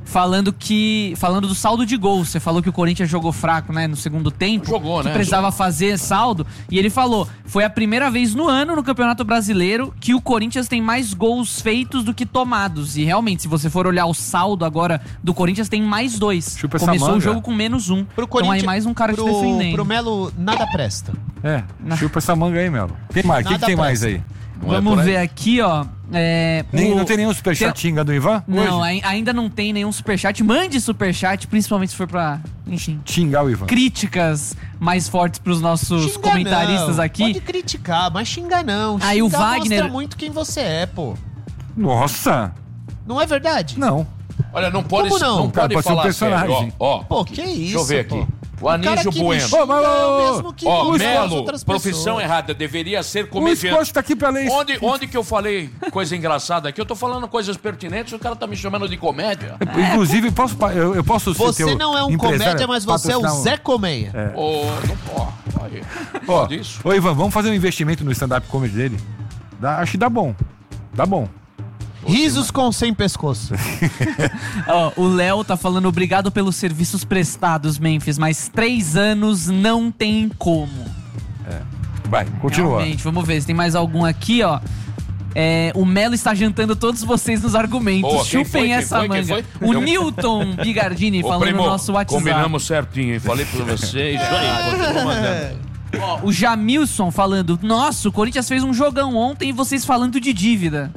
S15: falando que falando do saldo de gols. Você falou que o Corinthians jogou fraco, né, no segundo tempo.
S4: Jogou,
S15: que
S4: né?
S15: precisava
S4: Jogou.
S15: fazer saldo. E ele falou, foi a primeira vez no ano no Campeonato Brasileiro que o Corinthians tem mais gols feitos do que tomados. E realmente, se você for olhar o saldo agora do Corinthians, tem mais dois.
S3: Chupa essa
S15: Começou
S3: manga.
S15: o jogo com menos um.
S10: Pro
S15: Então
S10: Corinthians,
S15: aí mais um cara te
S10: pro,
S15: defendendo.
S10: pro Melo, nada presta.
S3: É, chupa essa manga aí, Melo. Tem mais, o que, que
S10: Nada
S3: tem mais
S10: presta.
S3: aí?
S15: Vamos ver aqui, ó. É,
S3: Nem,
S15: o-
S3: Não tem nenhum superchat xinga do Ivan?
S15: Não,
S3: hoje?
S15: ai- ainda não tem nenhum superchat. Mande superchat, principalmente se for pra, enfim,
S3: Xingar o Ivan.
S15: críticas mais fortes pros nossos
S10: Xinga
S15: comentaristas
S10: não,
S15: aqui.
S10: Pode criticar, mas xingar não.
S15: Aí o
S10: Xingar
S15: Wagner-
S10: mostra muito quem você é, pô.
S3: Nossa!
S10: Não é verdade?
S3: Não.
S4: Olha, não pode,
S10: Como não?
S4: não
S3: Cara,
S4: pode
S3: pode ser um
S4: falar
S3: personagem.
S4: sério. Ó, ó,
S10: Pô, que
S4: Deixa
S10: isso,
S4: eu ver
S10: pô.
S4: aqui. O Anísio
S10: que me
S4: Bueno.
S10: xinga
S3: Ô, mas, ô,
S10: mesmo que
S4: Ó,
S10: xinga as
S4: Melo,
S10: outras
S4: profissão
S10: pessoas.
S4: errada, deveria ser
S3: O
S4: comediante.
S3: esporte tá aqui pra ler isso.
S4: Onde, onde que eu falei coisa engraçada aqui? Eu tô falando coisas pertinentes, o cara tá me chamando de comédia.
S3: Inclusive, posso, pa- eu, eu posso ser
S10: Você
S3: teu
S10: não é um
S3: empresário,
S10: comédia, mas você é o
S3: patrocinar um-
S10: Zé Colmeia.
S3: É.
S4: Ô, não pode. Aí.
S3: Ó,
S4: Pode isso?
S3: ô, Ivan, vamos fazer um investimento no stand-up comedy dele? Dá, acho que dá bom. Dá bom.
S10: Risos com sem pescoço.
S15: Ó, o Léo tá falando obrigado pelos serviços prestados, Memphis, mas três anos não tem como.
S3: Vai, continua.
S15: Realmente, vamos ver se tem mais algum aqui, ó. É, o Melo está jantando todos vocês nos argumentos.
S4: Boa, quem
S15: Chupem
S4: foi, quem
S15: essa
S4: foi, quem
S15: manga.
S4: foi?
S15: O
S4: Eu-
S15: Newton Bigardini
S4: Ô,
S15: falando
S4: primo,
S15: no nosso WhatsApp.
S4: combinamos certinho, hein? Falei pra você, isso aí, continua mandando.
S15: Ó, o Jamilson falando, nossa, o Corinthians fez um jogão ontem e vocês falando de dívida.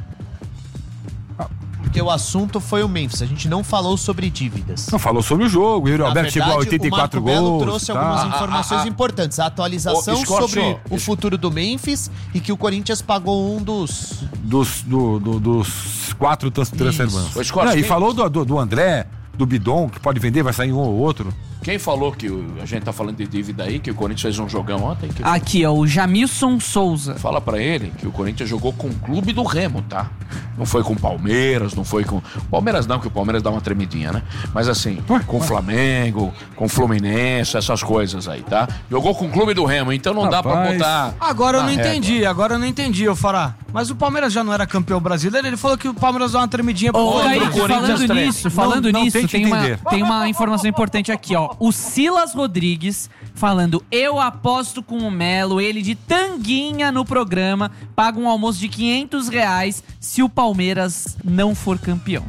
S10: Porque o assunto foi o Memphis. A gente não falou sobre dívidas.
S3: Não falou sobre o jogo. O Yuri
S10: Na
S3: Alberto chegou a
S10: verdade,
S3: oitenta e quatro
S10: o Marco Belo
S3: gols.
S10: trouxe
S3: tá?
S10: algumas
S4: Ah,
S10: informações
S4: ah, ah.
S10: importantes. A atualização
S4: Ô, Scorcho,
S10: sobre o
S4: isso-
S10: futuro do Memphis e que o Corinthians pagou um dos...
S3: Dos, do, do- dos quatro trans- transferbantes.
S4: Ô, Scorcho,
S3: Não, e
S4: quem-
S3: falou do, do, do André, do Bidon, que pode vender, vai sair um ou outro.
S4: Quem falou que o- a gente tá falando de dívida aí, que o Corinthians fez um jogão ontem? Que
S15: Aqui, ó, o Jamilson Souza.
S4: Fala pra ele que o Corinthians jogou com o clube do Remo, tá? Não foi com o Palmeiras, não foi com... Palmeiras não, que o Palmeiras dá uma tremidinha, né? Mas assim, com o Flamengo, com o Fluminense, essas coisas aí, tá? Jogou com o clube do Remo, então não dá pra
S3: Rapaz.
S4: botar...
S9: Agora eu
S4: na
S9: não
S4: régua.
S9: entendi, agora eu não entendi, eu Fará. Mas o Palmeiras já não era campeão brasileiro, ele falou que o Palmeiras dá uma tremidinha pro
S15: Ô,
S4: Contra o
S15: Kaique,
S4: Corinthians
S15: falando
S4: três.
S15: nisso, falando
S3: Não- não
S15: nisso,
S3: tente
S15: tem uma,
S3: entender.
S15: tem uma informação importante aqui, ó. O Silas Rodrigues falando, eu aposto com o Melo, ele de tanguinha no programa, paga um almoço de quinhentos reais se o Palmeiras não for campeão.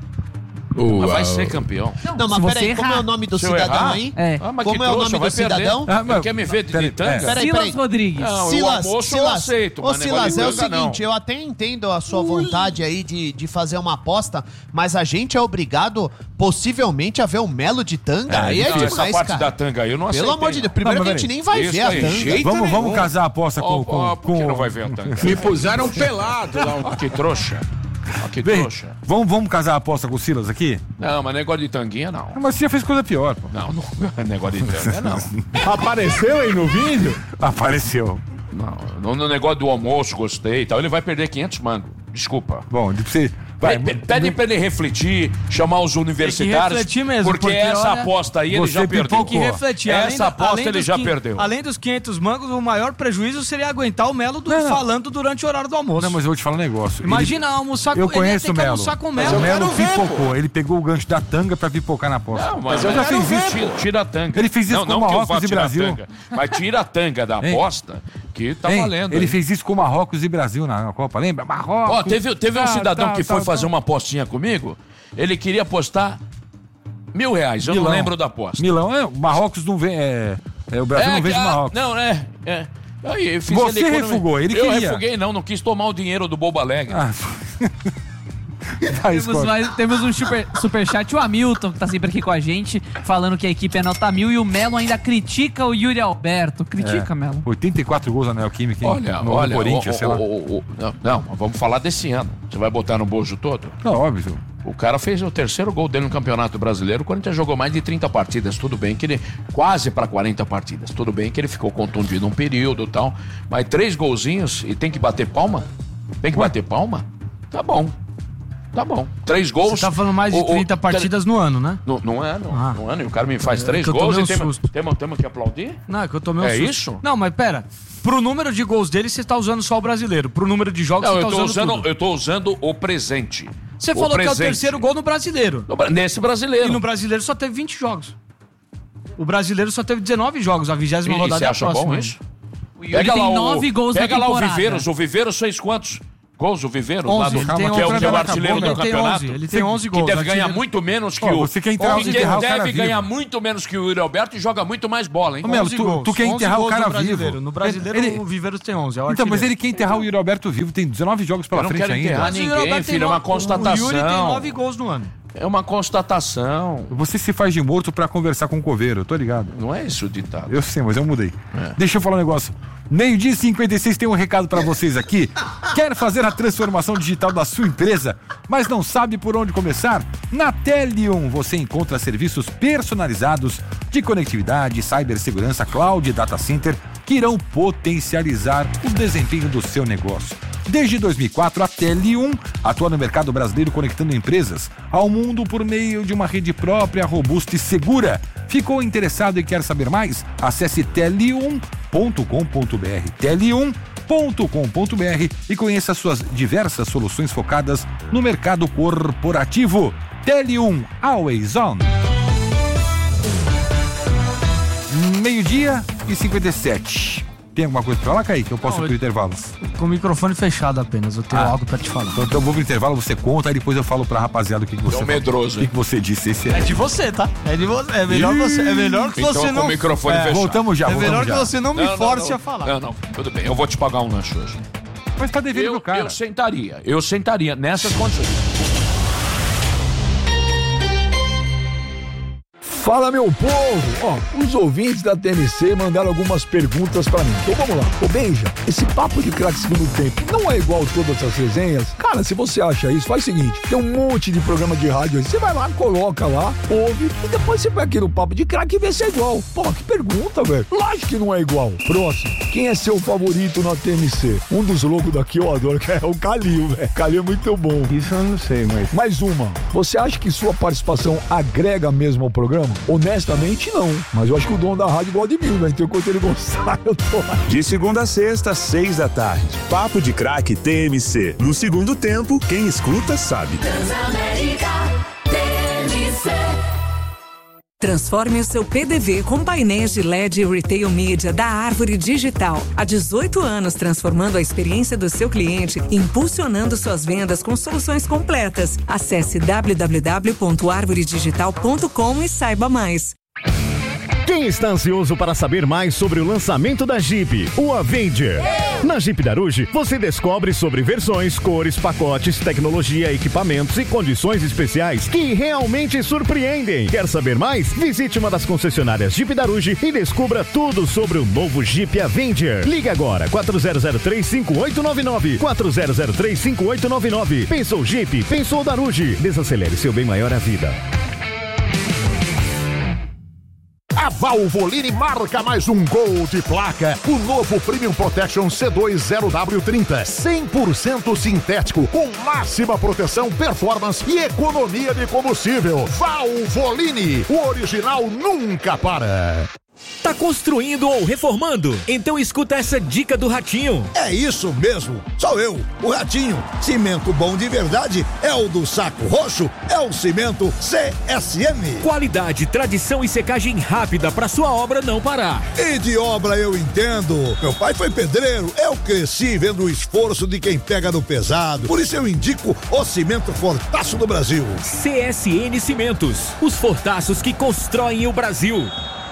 S4: Mas vai ser campeão.
S10: Não, mas
S15: se você
S10: peraí, como
S15: errar-
S10: é o nome do
S4: Se eu
S10: cidadão
S4: errar?
S10: aí?
S15: É.
S4: Ah, mas
S10: Como
S4: que
S10: é o
S4: trouxa,
S10: nome
S4: vai
S10: do
S4: perder.
S10: cidadão?
S3: Ah, mas-
S4: Quer me ver de,
S3: peraí,
S4: de tanga?
S3: é.
S10: Peraí,
S15: Silas
S10: peraí.
S15: Rodrigues.
S4: Não,
S10: Silas,
S4: o almoço eu
S10: Silas,
S4: aceito,
S10: Ô,
S4: mas negócio de
S10: Silas, é o
S4: tanga, não.
S10: seguinte, eu até entendo a sua vontade aí de, de fazer uma aposta, mas a gente é obrigado, possivelmente, a ver o Melo de tanga. aí é
S4: Não,
S10: demais,
S4: essa parte
S10: cara.
S4: da tanga aí eu não aceitei.
S10: Pelo amor de Deus, primeiro
S3: Não,
S10: que a
S3: mas
S10: gente nem vai
S4: Isso
S10: ver a
S4: aí,
S10: tanga.
S4: jeito
S3: Vamos, vamos
S4: nenhum.
S3: casar a aposta com...
S4: Ó,
S3: com,
S4: ó, por que
S3: com-
S4: não vai ver a tanga?
S14: Me puseram pelado lá.
S4: Ó, que trouxa. Ó, que
S3: Vem,
S4: trouxa.
S3: vamos, vamos casar a aposta com o Silas aqui?
S4: Não, mas negócio de tanguinha, não.
S3: Ah, Mas você já fez coisa pior, pô.
S4: Não, não é negócio de tanga, não.
S14: Apareceu aí no vídeo?
S3: Apareceu.
S4: Não, no, no negócio do almoço, gostei e tal. Ele vai perder quinhentos mangos. Desculpa.
S3: Bom, de você... Vai,
S4: Pe- pe- Pede pra ele refletir, chamar os universitários.
S9: refletir mesmo,
S4: porque,
S9: porque,
S4: essa
S9: olha,
S4: aposta aí ele
S3: você
S4: já perdeu.
S3: pipocou.
S9: Tem que refletir. Além
S4: Essa
S9: do-
S4: aposta
S9: além
S4: ele
S9: dos
S4: já
S9: quin-
S4: perdeu.
S9: Além dos quinhentos mangos, o maior prejuízo seria aguentar o Melo do-
S3: Não, não.
S9: falando durante o horário do almoço.
S3: Não, mas eu vou te falar um negócio.
S9: Imagina almoçar
S3: Eu
S9: com ele ia
S3: conheço
S9: ter
S3: o
S9: que
S3: Melo.
S9: almoçar com o
S3: Mas
S9: Melo.
S3: o Melo
S14: Eu quero ver,
S3: pipocou. Ele pegou o gancho da tanga pra pipocar na aposta.
S4: Não, mas
S3: eu já
S4: quero
S3: fiz
S4: ver,
S3: isso.
S4: Tira, tira a tanga.
S3: Ele fez isso
S4: não,
S3: com
S4: não que eu
S3: Marrocos
S4: vá
S3: e
S4: tirar a
S3: Brasil.
S4: tanga, mas tira a tanga da
S3: Hein?
S4: aposta que tá
S3: Hein?
S4: valendo.
S3: Ele
S4: aí.
S3: fez isso com Marrocos e Brasil na, na Copa, lembra? Marrocos.
S4: Ó, teve, teve um
S3: Tá,
S4: cidadão
S3: tá,
S4: que
S3: tá,
S4: foi
S3: tá.
S4: fazer uma apostinha comigo. Ele queria apostar mil reais. Eu
S3: Milão.
S4: não lembro da aposta.
S3: Milão, é, o Marrocos não vem. É, é, o Brasil não
S4: que-
S3: vende
S4: ah,
S3: Marrocos.
S4: Não, é. é. Aí, eu fiz
S3: Você
S4: ele economia.
S3: refugou, ele
S4: Eu
S3: queria.
S4: refuguei, não, não quis tomar o dinheiro do Bobo Alegre.
S3: Ah. Vai,
S15: Temos,
S3: Scott.
S15: mais, temos um super, superchat, o Hamilton, que tá sempre aqui com a gente, falando que a equipe é nota mil e o Melo ainda critica o Yuri Alberto. Critica,
S3: É.
S15: Melo.
S3: oitenta e quatro gols na Neoquímica, hein?
S4: Olha,
S3: no,
S4: olha.
S3: no Corinthians,
S4: o-
S3: sei lá.
S4: o- o- o- não, não, vamos falar desse ano. Você vai botar no bojo todo?
S3: Não, óbvio.
S4: O cara fez o terceiro gol dele no Campeonato Brasileiro. O Corinthians jogou mais de trinta partidas. Tudo bem que ele. Quase para quarenta partidas. Tudo bem que ele ficou contundido um período e tal. Mas três golzinhos e tem que bater palma? Tem que bater palma? Tá bom. Tá bom. Três gols.
S9: Você tá falando mais de
S4: o- o-
S9: trinta partidas no ano, né?
S4: No, não é, não.
S9: Ah.
S4: Não é, e o cara me faz
S9: É
S4: três
S9: que eu
S4: gols
S9: tomei
S4: e
S9: um
S4: temos,
S9: susto.
S4: temos, temos que aplaudir?
S9: Não, é que eu tomei um
S4: É
S9: susto.
S4: isso?
S9: Não, mas pera. Pro número de gols dele, você tá usando só o brasileiro. Pro número de jogos,
S4: Não,
S9: você
S4: eu
S9: tá
S4: tô,
S9: usando
S4: usando,
S9: tudo.
S4: eu tô usando o presente.
S9: Você falou que é o terceiro gol no Brasileiro.
S4: No, nesse Brasileiro.
S9: E no Brasileiro só teve vinte jogos. O Brasileiro só teve dezenove jogos, a vigésima rodada
S4: você
S9: é a
S4: acha
S9: próxima.
S4: bom isso?
S15: O Yuri tem nove gols na
S4: Pega lá o
S15: temporada.
S4: Viveiros. O Viveiros fez quantos gols? O Viveiros?
S9: onze,
S4: lá do,
S9: ele tem
S4: que é o,
S9: onze,
S4: que é o
S9: ele
S4: artilheiro
S9: acabou,
S4: do
S9: ele tem
S4: campeonato.
S9: onze, ele tem onze gols,
S4: Que deve ganhar
S9: artilheiro.
S4: muito menos que
S3: Ó,
S4: o...
S3: você quer enterrar-
S4: que
S3: enterrar o
S4: deve
S3: cara
S4: ganhar
S3: vivo.
S4: muito menos que o Yuri Alberto e joga muito mais bola, hein?
S3: Ô, Melo,
S9: onze
S3: tu,
S9: gols,
S3: tu quer
S9: onze
S3: enterrar o
S9: gols
S3: cara
S9: no Brasileiro.
S3: vivo.
S9: No Brasileiro,
S3: Ele-
S9: o Viveiros tem onze. É o
S3: Então, mas
S9: artilheiro.
S3: ele quer enterrar o Yuri Alberto vivo, tem dezenove jogos pela
S4: Eu não
S3: frente
S4: quero
S3: ainda.
S4: enterrar
S9: Mas o Yuri
S4: ninguém,
S9: Alberto tem
S4: filho, é uma
S9: nove-
S4: constatação.
S9: O Yuri tem nove gols no ano.
S4: É uma constatação.
S3: Você se faz de morto pra conversar com o coveiro, eu tô ligado.
S4: Não é isso o ditado.
S3: Eu sei, mas eu mudei. Deixa eu falar um negócio. Meio-dia e cinquenta e seis tem um recado pra vocês aqui. Quer fazer a transformação digital da sua empresa, mas não sabe por onde começar? Na Telium você encontra serviços personalizados de conectividade, cibersegurança, cloud e data center que irão potencializar o desempenho do seu negócio. Desde dois mil e quatro, a Telium atua no mercado brasileiro conectando empresas ao mundo por meio de uma rede própria, robusta e segura. Ficou interessado e quer saber mais? Acesse telium ponto com ponto br, telium ponto com ponto br e conheça suas diversas soluções focadas no mercado corporativo. Telium, always on. Meio-dia e cinquenta e sete. Tem alguma coisa pra falar, Kaique? Eu posso
S9: Não,
S3: ir pro
S9: eu-
S3: intervalo?
S9: Com o microfone fechado apenas, eu tenho
S3: Ah.
S9: algo pra te falar.
S3: Então, então eu vou pro intervalo, você conta, aí depois eu falo pra rapaziada o que, que você
S4: É um
S3: falou.
S4: medroso,
S3: O que, que você disse. Esse é...
S9: É de você, tá? É de você. É melhor você. É melhor que
S4: Então,
S9: você
S4: com
S9: não.
S4: o microfone
S9: é,
S4: fechado.
S3: Voltamos já,
S9: É
S3: voltamos
S9: melhor
S3: já.
S9: que você não me
S4: Não, não,
S9: force
S4: não.
S9: a falar.
S4: Não, não, tudo bem. Eu vou te pagar um lanche hoje.
S3: Mas tá devendo
S4: Eu,
S3: do cara.
S4: eu sentaria. Eu sentaria nessas condições.
S14: Fala, meu povo! Ó, os ouvintes da T N C mandaram algumas perguntas pra mim. Então vamos lá. Ô, Benja, esse papo de craque segundo tempo não é igual todas as resenhas? Cara, se você acha isso, faz o seguinte, tem um monte de programa de rádio aí. Você vai lá, coloca lá, ouve, e depois você vai aqui no papo de craque e vê se é igual. Pô, que pergunta, velho. Lógico que não é igual. Próximo. Quem é seu favorito na T N C? Um dos loucos daqui eu adoro, que é o Calil, velho. Calil é muito bom.
S7: Isso eu não sei, mas...
S14: Mais uma. Você acha que sua participação agrega mesmo ao programa? Honestamente, não. Mas eu acho que o dono da rádio gosta de mim, né? Então, enquanto ele gostar, eu tô lá.
S2: De segunda a sexta, seis da tarde. Papo de craque T M C. No segundo tempo, quem escuta sabe.
S16: Transforme o seu P D V com painéis de L E D e Retail Media da Árvore Digital. Há dezoito anos transformando a experiência do seu cliente e impulsionando suas vendas com soluções completas. Acesse w w w ponto arvore digital ponto com e saiba mais.
S17: Quem está ansioso para saber mais sobre o lançamento da Jeep, o Avenger? Na Jeep Daruge, você descobre sobre versões, cores, pacotes, tecnologia, equipamentos e condições especiais que realmente surpreendem. Quer saber mais? Visite uma das concessionárias Jeep Daruge e descubra tudo sobre o novo Jeep Avenger. Ligue agora, quatro zero zero três, cinco oito nove nove, quatro zero zero três, cinco oito nove nove. Pensou Jeep, pensou Daruge. Desacelere seu bem maior à vida.
S18: A Valvoline marca mais um gol de placa. O novo Premium Protection C dois zero W trinta, cem por cento sintético, com máxima proteção, performance e economia de combustível. Valvoline, o original nunca para.
S19: Tá construindo ou reformando? Então escuta essa dica do Ratinho.
S20: É isso mesmo, sou eu, o Ratinho. Cimento bom de verdade é o do Saco Roxo, é o cimento C S M.
S19: Qualidade, tradição e secagem rápida para sua obra não parar.
S20: E de obra eu entendo. Meu pai foi pedreiro, eu cresci vendo o esforço de quem pega no pesado. Por isso eu indico o cimento Fortaço do Brasil.
S19: C S N Cimentos, os fortaços que constroem o Brasil.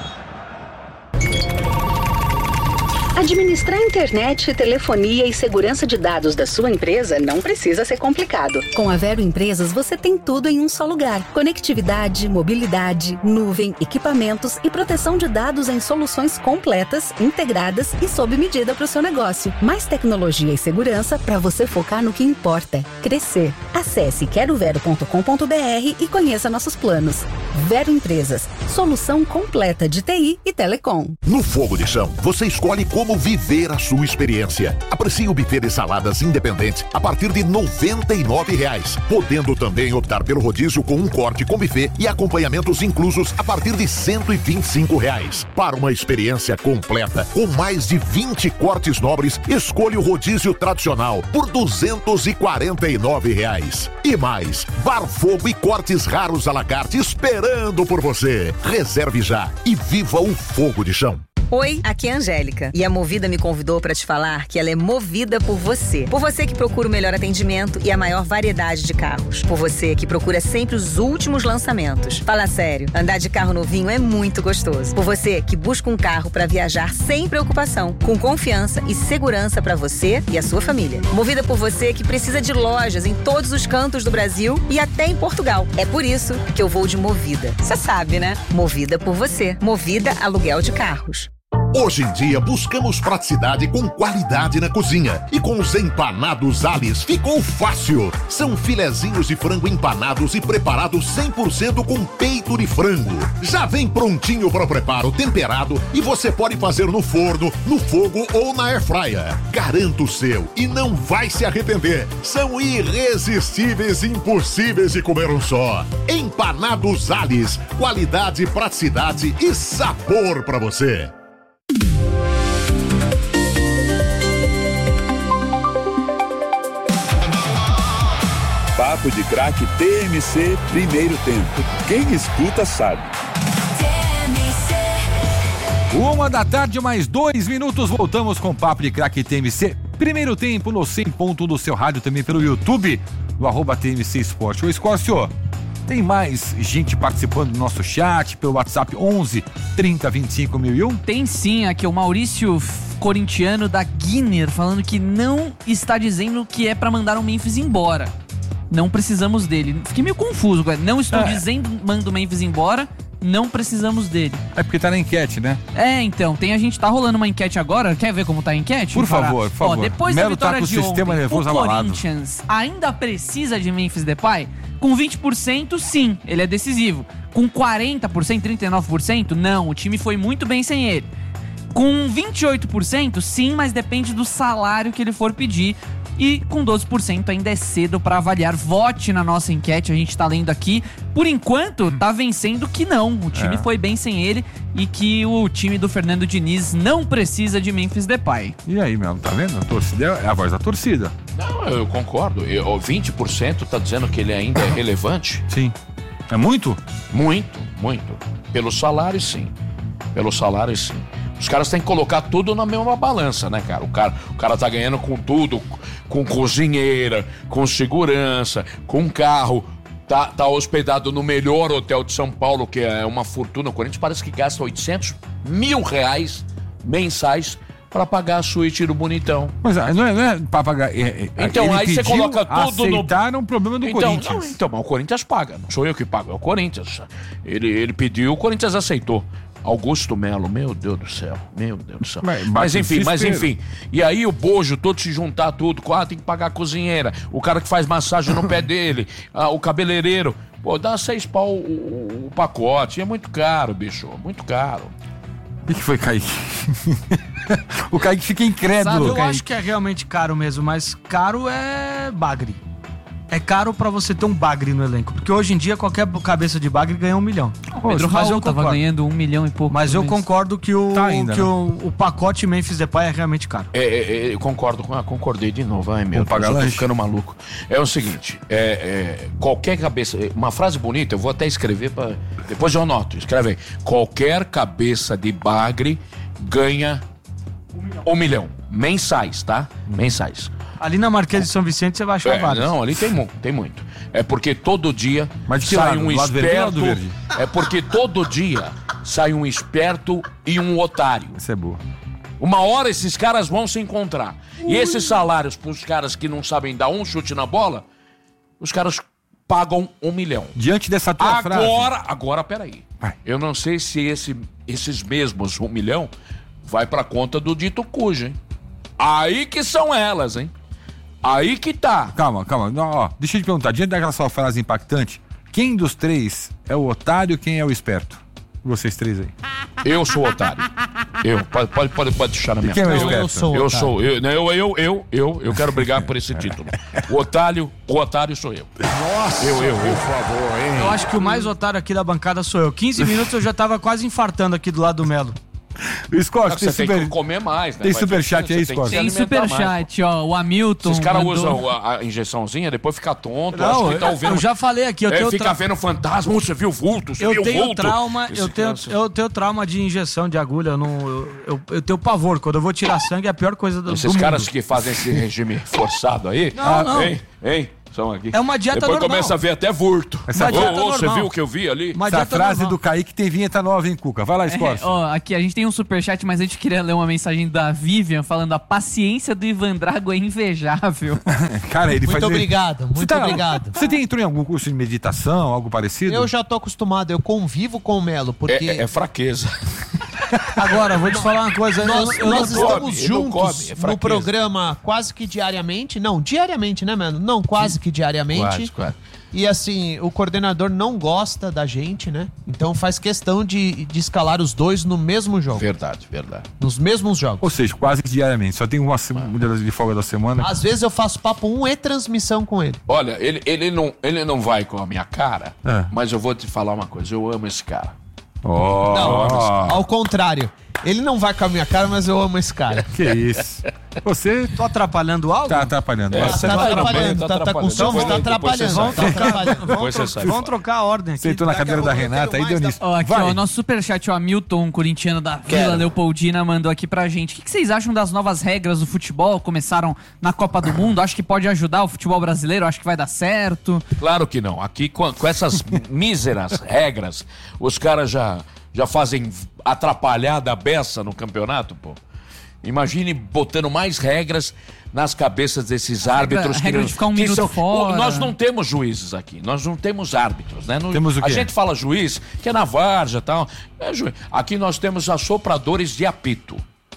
S1: Administrar internet, telefonia e segurança de dados da sua empresa não precisa ser complicado. Com a Vero Empresas, você tem tudo em um só lugar. Conectividade, mobilidade, nuvem, equipamentos e proteção de dados em soluções completas, integradas e sob medida para o seu negócio. Mais tecnologia e segurança para você focar no que importa: crescer. Acesse quero vero ponto com ponto br e conheça nossos planos. Vero Empresas, Solução completa de T I e telecom.
S18: No Fogo de Chão, você escolhe como viver a sua experiência. Aprecie o buffet de saladas independente a partir de noventa e nove reais, podendo também optar pelo rodízio com um corte com buffet e acompanhamentos inclusos a partir de cento e vinte e cinco reais. Para uma experiência completa, com mais de vinte cortes nobres, escolha o rodízio tradicional por duzentos e quarenta e nove reais. E mais, bar fogo e cortes raros à la carte esperando por você. Reserve já e viva o Fogo de Chão.
S21: Oi, aqui é a Angélica e a Movida me convidou para te falar que ela é movida por você. Por você que procura o melhor atendimento e a maior variedade de carros. Por você que procura sempre os últimos lançamentos. Fala sério, andar de carro novinho é muito gostoso. Por você que busca um carro para viajar sem preocupação, com confiança e segurança para você e a sua família. Movida por você que precisa de lojas em todos os cantos do Brasil e até em Portugal. É por isso que eu vou de Movida. Você sabe, né? Movida por você. Movida Aluguel de Carros.
S18: Hoje em dia buscamos praticidade com qualidade na cozinha. E com os empanados Alice ficou fácil. São filezinhos de frango empanados e preparados cem por cento com peito de frango. Já vem prontinho para o preparo, temperado, e você pode fazer no forno, no fogo ou na airfryer. Garanta o seu e não vai se arrepender. São irresistíveis e impossíveis de comer um só. Empanados Alice, qualidade, praticidade e sabor para você.
S2: Papo de Craque T M C, primeiro tempo. Quem escuta sabe.
S3: Uma da tarde, mais dois minutos, voltamos com Papo de Craque T M C. Primeiro tempo no cem ponto um do seu rádio, também pelo YouTube, no arroba T M C Esporte. Ô Escócio, tem mais gente participando do nosso chat, pelo WhatsApp onze, trinta, vinte e cinco mil e um?
S15: Tem sim, aqui o Maurício Corintiano da Guinness, falando que não está dizendo que é pra mandar o Memphis embora. Não precisamos dele. Fiquei meio confuso, cara. Não estou é. dizendo manda o Memphis embora, não precisamos dele.
S3: É porque tá na enquete, né?
S15: É, então, tem a gente tá rolando uma enquete agora. Quer ver como tá a enquete?
S3: Por favor, por favor.
S15: Ó, depois
S3: Melo
S15: da vitória
S3: tá com
S15: de
S3: o sistema
S15: ontem,
S3: nervoso
S15: o
S3: abalado.
S15: Corinthians ainda precisa de Memphis Depay? Com vinte por cento, sim, ele é decisivo. Com quarenta por cento, trinta e nove por cento, não, o time foi muito bem sem ele. Com vinte e oito por cento, sim, mas depende do salário que ele for pedir. E com doze por cento ainda é cedo para avaliar. Vote na nossa enquete, a gente tá lendo aqui. Por enquanto, tá vencendo que não. O time é. foi bem sem ele e que o time do Fernando Diniz não precisa de Memphis Depay.
S3: E aí, Melo, tá vendo? A torcida é a voz da torcida.
S4: Não, eu concordo. Eu, vinte por cento tá dizendo que ele ainda é relevante.
S3: Sim. É muito?
S4: Muito, muito. Pelo salário, sim. Pelo salário, sim. Os caras têm que colocar tudo na mesma balança, né, cara? O cara, o cara tá ganhando com tudo, com cozinheira, com segurança, com carro, tá, tá hospedado no melhor hotel de São Paulo, que é uma fortuna. O Corinthians parece que gasta oitocentos mil reais mensais pra pagar a suíte do Bonitão.
S3: Mas não é, não é pra pagar... É, é,
S4: então aí você coloca tudo no...
S3: aceitaram o problema do
S4: então,
S3: Corinthians.
S4: Não, então, mas o Corinthians paga, não sou eu que pago, é o Corinthians. Ele, ele pediu, o Corinthians aceitou. Augusto Melo, meu Deus do céu, meu Deus do céu. Mas, mas enfim, mas enfim. E aí o bojo todo se juntar tudo, ah, tem que pagar a cozinheira, o cara que faz massagem no pé dele, ah, o cabeleireiro. Pô, dá seis pau o, o, o pacote, é muito caro, bicho, muito caro.
S3: O que foi, Kaique? O Kaique fica incrédulo.
S9: Sabe, eu
S3: Kaique.
S9: acho que é realmente caro mesmo, mas caro é bagre. É caro pra você ter um bagre no elenco. Porque hoje em dia, qualquer cabeça de bagre ganha um milhão.
S15: O Pedro Raul tava ganhando um milhão e pouco.
S9: Mas eu
S15: mês.
S9: concordo que, o,
S3: tá ainda,
S9: que
S3: né?
S9: o, o pacote Memphis Depay é realmente caro.
S4: É, é, eu concordo com... Ah, concordei de novo. Ai, meu Deus, eu tô ficando maluco. É o seguinte, é, é, qualquer cabeça... Uma frase bonita, eu vou até escrever pra... Depois eu anoto. Escreve aí. Qualquer cabeça de bagre ganha um milhão. Um milhão. Mensais, tá? Hum. Mensais.
S9: Ali na Marquês de São Vicente você vai achar
S4: é,
S9: vários.
S4: Não, ali tem muito, tem muito. É porque todo dia
S3: Mas que
S4: sai
S3: lado?
S4: um
S3: Lado
S4: esperto.
S3: verde, verde?
S4: É porque todo dia sai um esperto e um otário.
S3: Isso é boa.
S4: Uma hora esses caras vão se encontrar. Ui. E esses salários pros caras que não sabem dar um chute na bola, os caras pagam um milhão.
S3: Diante dessa tua
S4: agora,
S3: frase...
S4: Agora, agora, peraí. Vai. Eu não sei se esse, esses mesmos um milhão vai pra conta do dito cujo, hein? Aí que são elas, hein? Aí que tá.
S3: Calma, calma. Não, ó, deixa eu te perguntar, diante daquela sua frase impactante, quem dos três é o otário e quem é o esperto? Vocês três aí.
S4: Eu sou otário. Eu, pode, pode, pode, pode deixar na minha
S3: Quem é o
S4: eu,
S3: esperto?
S4: eu sou Eu
S3: otário.
S4: sou, eu, eu, eu, eu, eu, eu quero brigar por esse título. O otário, o otário sou eu.
S9: Nossa,
S4: eu, eu, eu.
S9: por
S4: favor, hein?
S9: Eu acho que o mais otário aqui da bancada sou eu. quinze minutos eu já tava quase infartando aqui do lado do Melo.
S3: O Scott,
S4: Você tem super... que comer mais, né?
S3: Tem
S4: Mas
S3: superchat aí,
S4: você
S3: Scott?
S15: Tem superchat, ó. O Hamilton.
S4: Esses caras
S15: mandou...
S4: usam a, a injeçãozinha, depois fica tonto.
S9: Não,
S4: acho que tá
S9: eu-
S4: ouvindo...
S9: eu já falei aqui, eu
S4: é,
S9: tenho
S4: fica
S9: tra-
S4: vendo fantasma, você viu vulto, você
S9: Eu
S4: viu
S9: tenho
S4: vulto.
S9: trauma,
S4: Esse
S9: eu tenho,
S4: cara-
S9: eu tenho trauma de injeção de agulha. Eu, não, eu, eu, eu tenho pavor. Quando eu vou tirar sangue é a pior coisa do,
S4: Esses
S9: do
S4: caras
S9: mundo.
S4: que fazem esse regime forçado aí...
S9: Não, não.
S4: Hein, hein? São aqui.
S9: É uma dieta
S4: Depois
S9: normal.
S4: começa a ver até vurto.
S3: Essa
S4: Ô,
S3: dieta
S4: ô, você
S3: normal.
S4: viu o que eu vi ali?
S3: Essa frase do Kaique tem vinheta nova, hein, Cuca? Vai lá,
S15: É,
S3: Scott.
S15: ó, aqui a gente tem um superchat, mas a gente queria ler uma mensagem da Vivian falando: a paciência do Ivan Drago é invejável.
S3: Cara, ele
S10: Muito
S3: faz...
S10: obrigado, muito
S3: Você tá-
S10: obrigado.
S3: Você tem, entrou em algum curso de meditação, algo parecido?
S10: Eu já tô acostumado, eu convivo com o Melo, porque...
S4: É, é fraqueza.
S9: Agora, vou te falar uma coisa.
S10: Nós,
S9: eu, eu
S10: nós
S9: não-
S10: estamos
S4: ele não come,
S10: juntos
S4: é
S10: no
S4: fraqueza.
S10: programa quase que diariamente. Não, diariamente, né, mano? Não, quase que diariamente.
S4: Quase, quase.
S10: E assim, o coordenador não gosta da gente, né? Então faz questão de, de escalar os dois no mesmo jogo.
S4: Verdade, verdade.
S10: Nos mesmos jogos.
S3: Ou seja, quase que diariamente. Só tem uma semana de folga da semana.
S10: Às vezes eu faço papo um e transmissão com ele.
S4: Olha, ele, ele, não, ele não vai com a minha cara,
S3: É.
S4: mas eu vou te falar uma coisa. Eu amo esse cara.
S3: Oh.
S10: Não, ao contrário. Ele não vai com a minha cara, mas eu amo esse cara.
S3: Que isso. Você
S9: Tô atrapalhando algo?
S3: tá atrapalhando.
S4: É,
S3: Você
S4: você
S10: tá
S4: vai
S10: atrapalhando, tá- tá com sono, tá atrapalhando.
S4: Vamos
S10: Tá atrapalhando.
S4: Depois você sai.
S9: Vamos trocar a ordem aqui.
S3: sentou na cadeira da Renata aí deu nisso.
S15: Ó, aqui,
S3: Vai.
S15: ó, o nosso superchat, o Hamilton, um corintiano da Vila
S4: Quero.
S15: Leopoldina, mandou aqui pra gente. O que, que vocês acham das novas regras do futebol? Começaram na Copa do Mundo. Acho que pode ajudar o futebol brasileiro? Acho que vai dar certo.
S4: Claro que não. Aqui, com, com essas míseras regras, os caras já, já fazem atrapalhada a beça no campeonato, pô. Imagine botando mais regras nas cabeças desses árbitros.
S15: regra
S4: que,
S15: de ficar um
S4: que
S15: minuto
S4: são-
S15: fora.
S4: Nós não temos juízes aqui, nós não temos árbitros, né? Não-
S3: Temos o
S4: a
S3: quê?
S4: gente fala juiz, que é na várzea e tal. É juiz. Aqui nós temos assopradores de apito.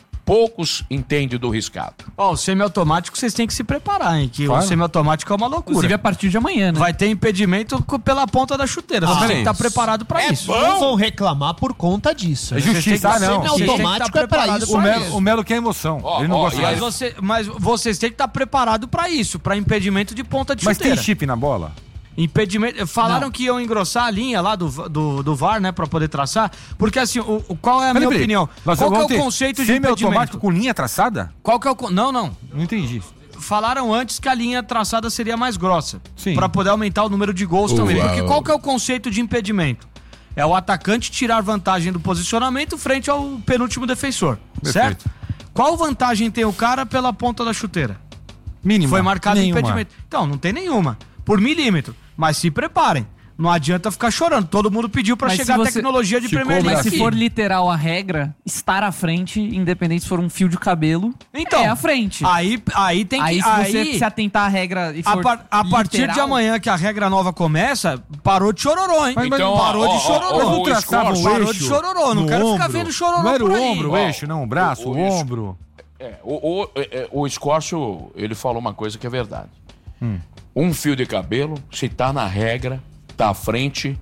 S4: Poucos entendem do riscado.
S9: Ó, o semiautomático vocês têm que se preparar, hein? Que
S3: Claro.
S9: o semiautomático é uma loucura.
S15: Inclusive a partir de amanhã, né?
S9: Vai ter impedimento co- pela ponta da chuteira. Você
S10: Ah,
S9: tem que
S3: sim.
S9: estar preparado pra isso.
S10: Não vão reclamar por conta disso.
S3: É
S10: né?
S3: justiça, ah, não.
S10: Semi automático é pra isso
S3: O Melo,
S10: mesmo.
S3: o Melo quer emoção.
S4: Ó,
S3: Ele não
S4: ó,
S3: gosta
S4: e
S9: Mas,
S3: mais.
S9: você, mas vocês têm que estar preparados pra isso, pra impedimento de ponta de
S3: Mas
S9: chuteira.
S3: tem chip na bola?
S9: Impedimento. Falaram
S15: Não.
S9: que iam engrossar a linha lá do, do, do V A R, né, pra poder traçar. Porque assim, o, o- qual é a
S3: Peraí,
S9: minha
S3: peraí.
S9: opinião?
S3: Nós
S9: Qual que é
S3: vamos
S9: o
S3: ter
S9: conceito de
S3: semi-automático
S9: impedimento?
S3: com linha traçada?
S9: Qual que é o con- Não, não.
S3: Não entendi.
S9: Falaram antes que a linha traçada seria mais grossa.
S3: Sim.
S9: Pra poder aumentar o número de gols também.
S13: Uau.
S9: Porque qual que é o conceito de impedimento? É o atacante tirar vantagem do posicionamento frente ao penúltimo defensor.
S3: Perfeito.
S9: Certo? Qual vantagem tem o cara pela ponta da chuteira?
S3: Mínima.
S9: Foi marcado
S3: Nenhuma.
S9: impedimento. Então, não tem nenhuma. Por milímetro. Mas se preparem. Não adianta ficar chorando. Todo mundo pediu pra
S15: Mas
S9: chegar
S15: se
S9: a
S15: você-
S9: tecnologia de
S3: se
S9: Premier
S3: cobra
S9: League.
S15: Mas se
S3: aqui.
S15: for literal a regra, estar à frente, independente se for um fio de cabelo,
S9: Então,
S15: é à frente.
S9: Aí, aí tem que...
S15: Aí se
S9: aí,
S15: você se atentar à regra e
S9: a,
S15: for
S9: par- a partir
S15: literal,
S9: de amanhã que a regra nova começa, parou de chororô, hein?
S3: Mas- mas
S4: Então,
S9: parou
S4: ó,
S9: de
S4: ó,
S9: chororô.
S4: ó, ó,
S3: Não traçava o
S9: Parou
S3: eixo
S9: de chororô. Não
S3: no
S9: quero ficar
S3: ombro.
S9: vendo chororô
S3: Não era o
S9: por aí.
S3: ombro, o
S4: Ó,
S3: eixo, não. O braço,
S4: o-
S3: o,
S4: o eixo.
S3: ombro.
S4: É, o, o, é, o Escórcio, ele falou uma coisa que é verdade.
S3: Hum.
S4: Um fio de cabelo, se tá na regra, tá à frente,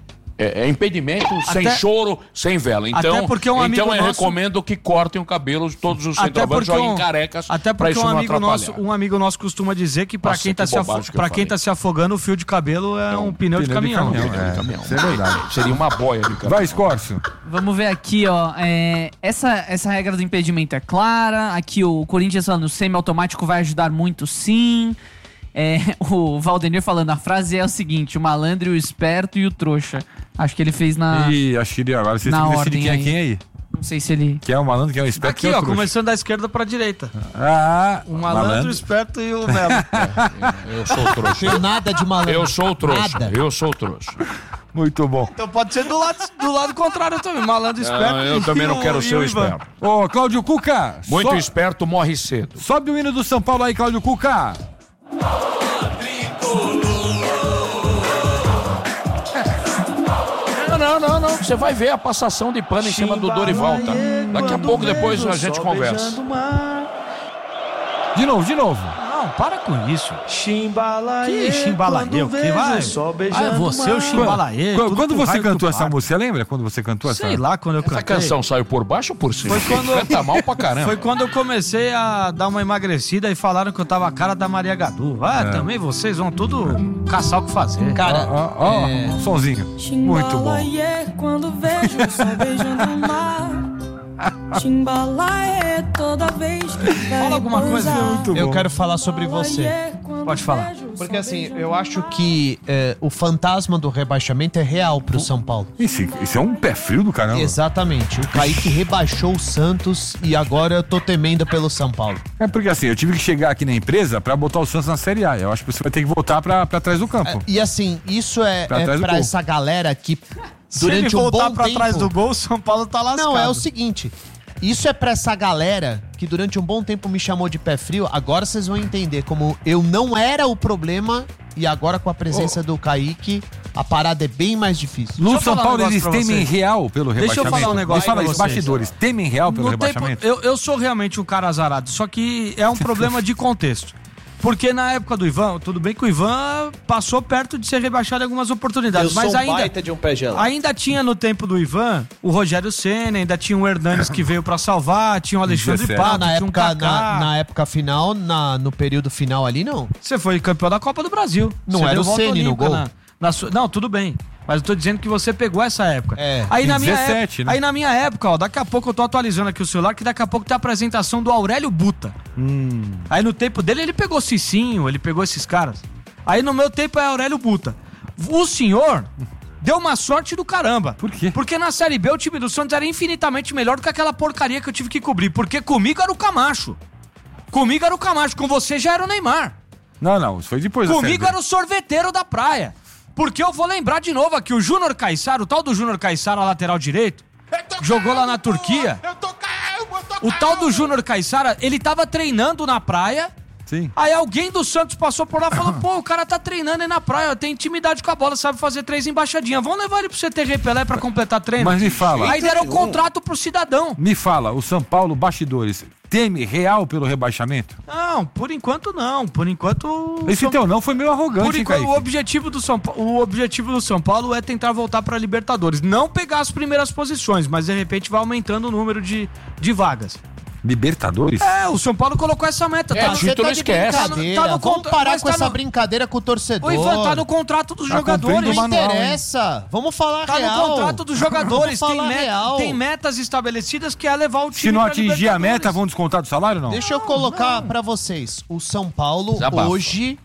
S4: é, é impedimento sem
S9: Até-
S4: choro, sem vela. Então,
S9: Até porque um amigo
S4: então eu
S9: nosso-
S4: recomendo que cortem o cabelo de todos os
S9: Até
S4: centroavantes,
S9: porque,
S4: joguem
S9: um,
S4: carecas
S9: até
S4: pra
S9: porque
S4: isso
S9: um
S4: não
S9: amigo,
S4: atrapalhar.
S9: nosso, um amigo nosso costuma dizer que pra,
S4: Nossa,
S9: quem, tá
S4: que
S9: se, afo-
S4: bobagem que eu
S9: pra quem
S4: falei.
S9: tá se afogando, o fio de cabelo é um pneu, de caminhão.
S3: caminhão,
S4: Pneu de
S3: é.
S4: caminhão.
S3: Isso é verdade.
S4: Seria uma boia de caminhão.
S3: Vai, Escórcio.
S15: Vamos ver aqui, ó. é, essa, essa regra do impedimento é clara. Aqui o Corinthians falando, o semiautomático vai ajudar muito, sim. É, o Valdenir falando, a frase é o seguinte: o malandro, o esperto e o trouxa. Acho que ele fez na.
S3: Ih, acho que agora vocês
S15: na
S3: têm que decidir
S15: ordem
S3: quem é
S15: aí.
S3: quem aí.
S15: Não sei se ele.
S3: Quem é o malandro, quem é o esperto,
S9: Aqui,
S3: quem é o
S9: ó,
S3: trouxa.
S9: começando da esquerda pra direita.
S3: Ah,
S9: O malandro, o esperto e o Melo.
S4: Eu sou o trouxa.
S10: Tem nada de malandro.
S4: Eu sou o trouxa.
S10: Nada.
S4: Eu sou o trouxa.
S3: Muito bom.
S9: Então pode ser do lado, do lado contrário também. Malandro, esperto.
S4: Não, eu
S9: e
S4: também não
S9: o-
S4: quero
S9: e
S4: ser o
S9: Ivan.
S4: esperto.
S3: Ô, Cláudio Cuca.
S4: Muito
S3: so-
S4: esperto morre cedo.
S3: Sobe o hino do São Paulo aí, Cláudio Cuca.
S4: Não, não, não, não. Você vai ver a passação de pano em cima do Dorival, tá? Daqui a pouco depois a gente conversa.
S3: De novo, de novo.
S9: Não, Não, para com isso.
S5: Chimbalaê.
S9: Que chimbalaê? Que vai? Ah, você o chimbalaê.
S3: Quando, quando você cantou essa música, você lembra quando você cantou essa?
S9: Sei lá, quando eu cantei.
S4: Essa canção saiu por baixo ou por cima?
S9: Foi quando
S4: Canta mal pra caramba.
S9: Foi quando eu comecei a dar uma emagrecida e falaram que eu tava a cara da Maria Gadu. Ah,
S3: É.
S9: também vocês vão tudo caçar o que fazer.
S10: Cara,
S3: Ó, ó,
S9: é...
S3: ó, somzinho. Muito bom.
S5: Quando vejo o sol beijando o mar. Chimbalaê toda vez que vai
S9: Fala alguma coisa.
S5: pousar.
S10: Eu quero falar sobre você.
S9: Pode falar.
S10: Porque assim, eu acho que é, o fantasma do rebaixamento é real pro São Paulo.
S3: Isso, isso é um pé frio do caramba.
S10: Exatamente. O Kaique rebaixou o Santos e agora eu tô temendo pelo São Paulo.
S3: É porque assim, eu tive que chegar aqui na empresa pra botar o Santos na Série A. Eu acho que você vai ter que voltar pra, pra trás do campo.
S10: E assim, isso é
S3: Pra
S10: pra,
S3: trás
S10: é
S3: do
S10: pra
S3: gol.
S10: essa galera que
S9: Se
S10: durante
S9: ele
S10: um
S9: voltar
S10: bom
S9: pra
S10: tempo...
S9: trás do gol, o São Paulo tá lascado.
S10: Não, é o seguinte... Isso é pra essa galera que durante um bom tempo me chamou de pé frio. Agora vocês vão entender como eu não era o problema e agora com a presença oh. do Kaique, a parada é bem mais difícil.
S3: No São Paulo um eles temem real pelo
S9: Deixa
S3: rebaixamento.
S9: eu falar um negócio
S3: Deixa eu falar
S9: pra
S3: isso,
S9: vocês.
S3: bastidores, temem real pelo
S9: No
S3: rebaixamento?
S9: tempo, eu, eu sou realmente um cara azarado, só que é um problema de contexto. Porque na época do Ivan, tudo bem que o Ivan passou perto de ser rebaixado em algumas oportunidades,
S22: Eu
S9: mas
S22: sou um
S9: ainda
S22: baita de um pé gelado.
S9: ainda tinha no tempo do Ivan o Rogério Ceni, ainda tinha o Hernanes que veio pra salvar, tinha o Alexandre
S10: Ah,
S9: Pato,
S10: na
S9: tinha um
S10: época,
S9: Kaká.
S10: na, na época final, na, no período final ali, não.
S9: Você foi campeão da Copa do Brasil.
S10: Não
S9: Você
S10: era
S9: deu
S10: o
S9: volta
S10: Ceni no
S9: olímpica
S10: gol?
S9: na- na sua- Não, tudo bem. Mas eu tô dizendo que você pegou essa época.
S10: É,
S9: aí, na
S3: em
S9: minha
S3: dezessete,
S9: época,
S3: né?
S9: aí na minha época, ó, daqui a pouco eu tô atualizando aqui o celular, que daqui a pouco tem a apresentação do Aurélio Buta.
S3: Hum.
S9: Aí no tempo dele ele pegou Cicinho, ele pegou esses caras. Aí no meu tempo é Aurélio Buta. O senhor deu uma sorte do caramba.
S3: Por quê?
S9: Porque na Série B o time do Santos era infinitamente melhor do que aquela porcaria que eu tive que cobrir. Porque comigo era o Camacho. Comigo era o Camacho, com você já era o Neymar.
S3: Não, não, isso foi depois da Série
S9: Comigo
S3: B.
S9: era o sorveteiro da praia. Porque eu vou lembrar de novo aqui, o Júnior Caissara, o tal do Júnior Caissara, lateral direito, jogou lá na Turquia. O tal do Júnior Caissara, ele tava treinando na praia.
S3: Sim.
S9: Aí alguém do Santos passou por lá e falou: pô, o cara tá treinando aí na praia, tem intimidade com a bola, sabe fazer três embaixadinhas. Vamos levar ele pro C T G Pelé pra completar treino.
S3: Mas me fala.
S9: Aí deram o contrato pro cidadão.
S3: Me fala, o São Paulo, bastidores, teme real pelo rebaixamento?
S9: Não, por enquanto não. Por enquanto.
S3: Esse
S9: São-
S3: teu não foi meio arrogante,
S9: Por
S3: hein,
S9: enquanto,
S3: Kaique?
S9: o objetivo, do São Pa- o objetivo do São Paulo é tentar voltar pra Libertadores. Não pegar as primeiras posições, mas de repente vai aumentando o número de, de vagas.
S3: Libertadores?
S9: É, o São Paulo colocou essa meta.
S10: É,
S9: tá?
S10: você tá de brincadeira.
S9: Tá no
S10: Vamos
S9: contra-
S10: parar
S9: mas
S10: com
S9: tá
S10: essa
S9: no-
S10: brincadeira com o torcedor.
S9: Ô, Ivan, tá no contrato dos
S10: Tá
S9: jogadores.
S10: cumprindo o
S9: Não
S10: manual, interessa. Vamos falar
S9: tá
S10: real.
S9: no contrato dos jogadores.
S10: Vamos
S9: Tem,
S10: falar
S9: met-
S10: real.
S9: tem metas estabelecidas que é levar o time
S3: Se não
S9: pra
S3: atingir a
S9: Libertadores.
S3: meta, vão descontar do salário ou não?
S10: Deixa eu colocar pra vocês. O São Paulo
S3: Desabafa.
S10: hoje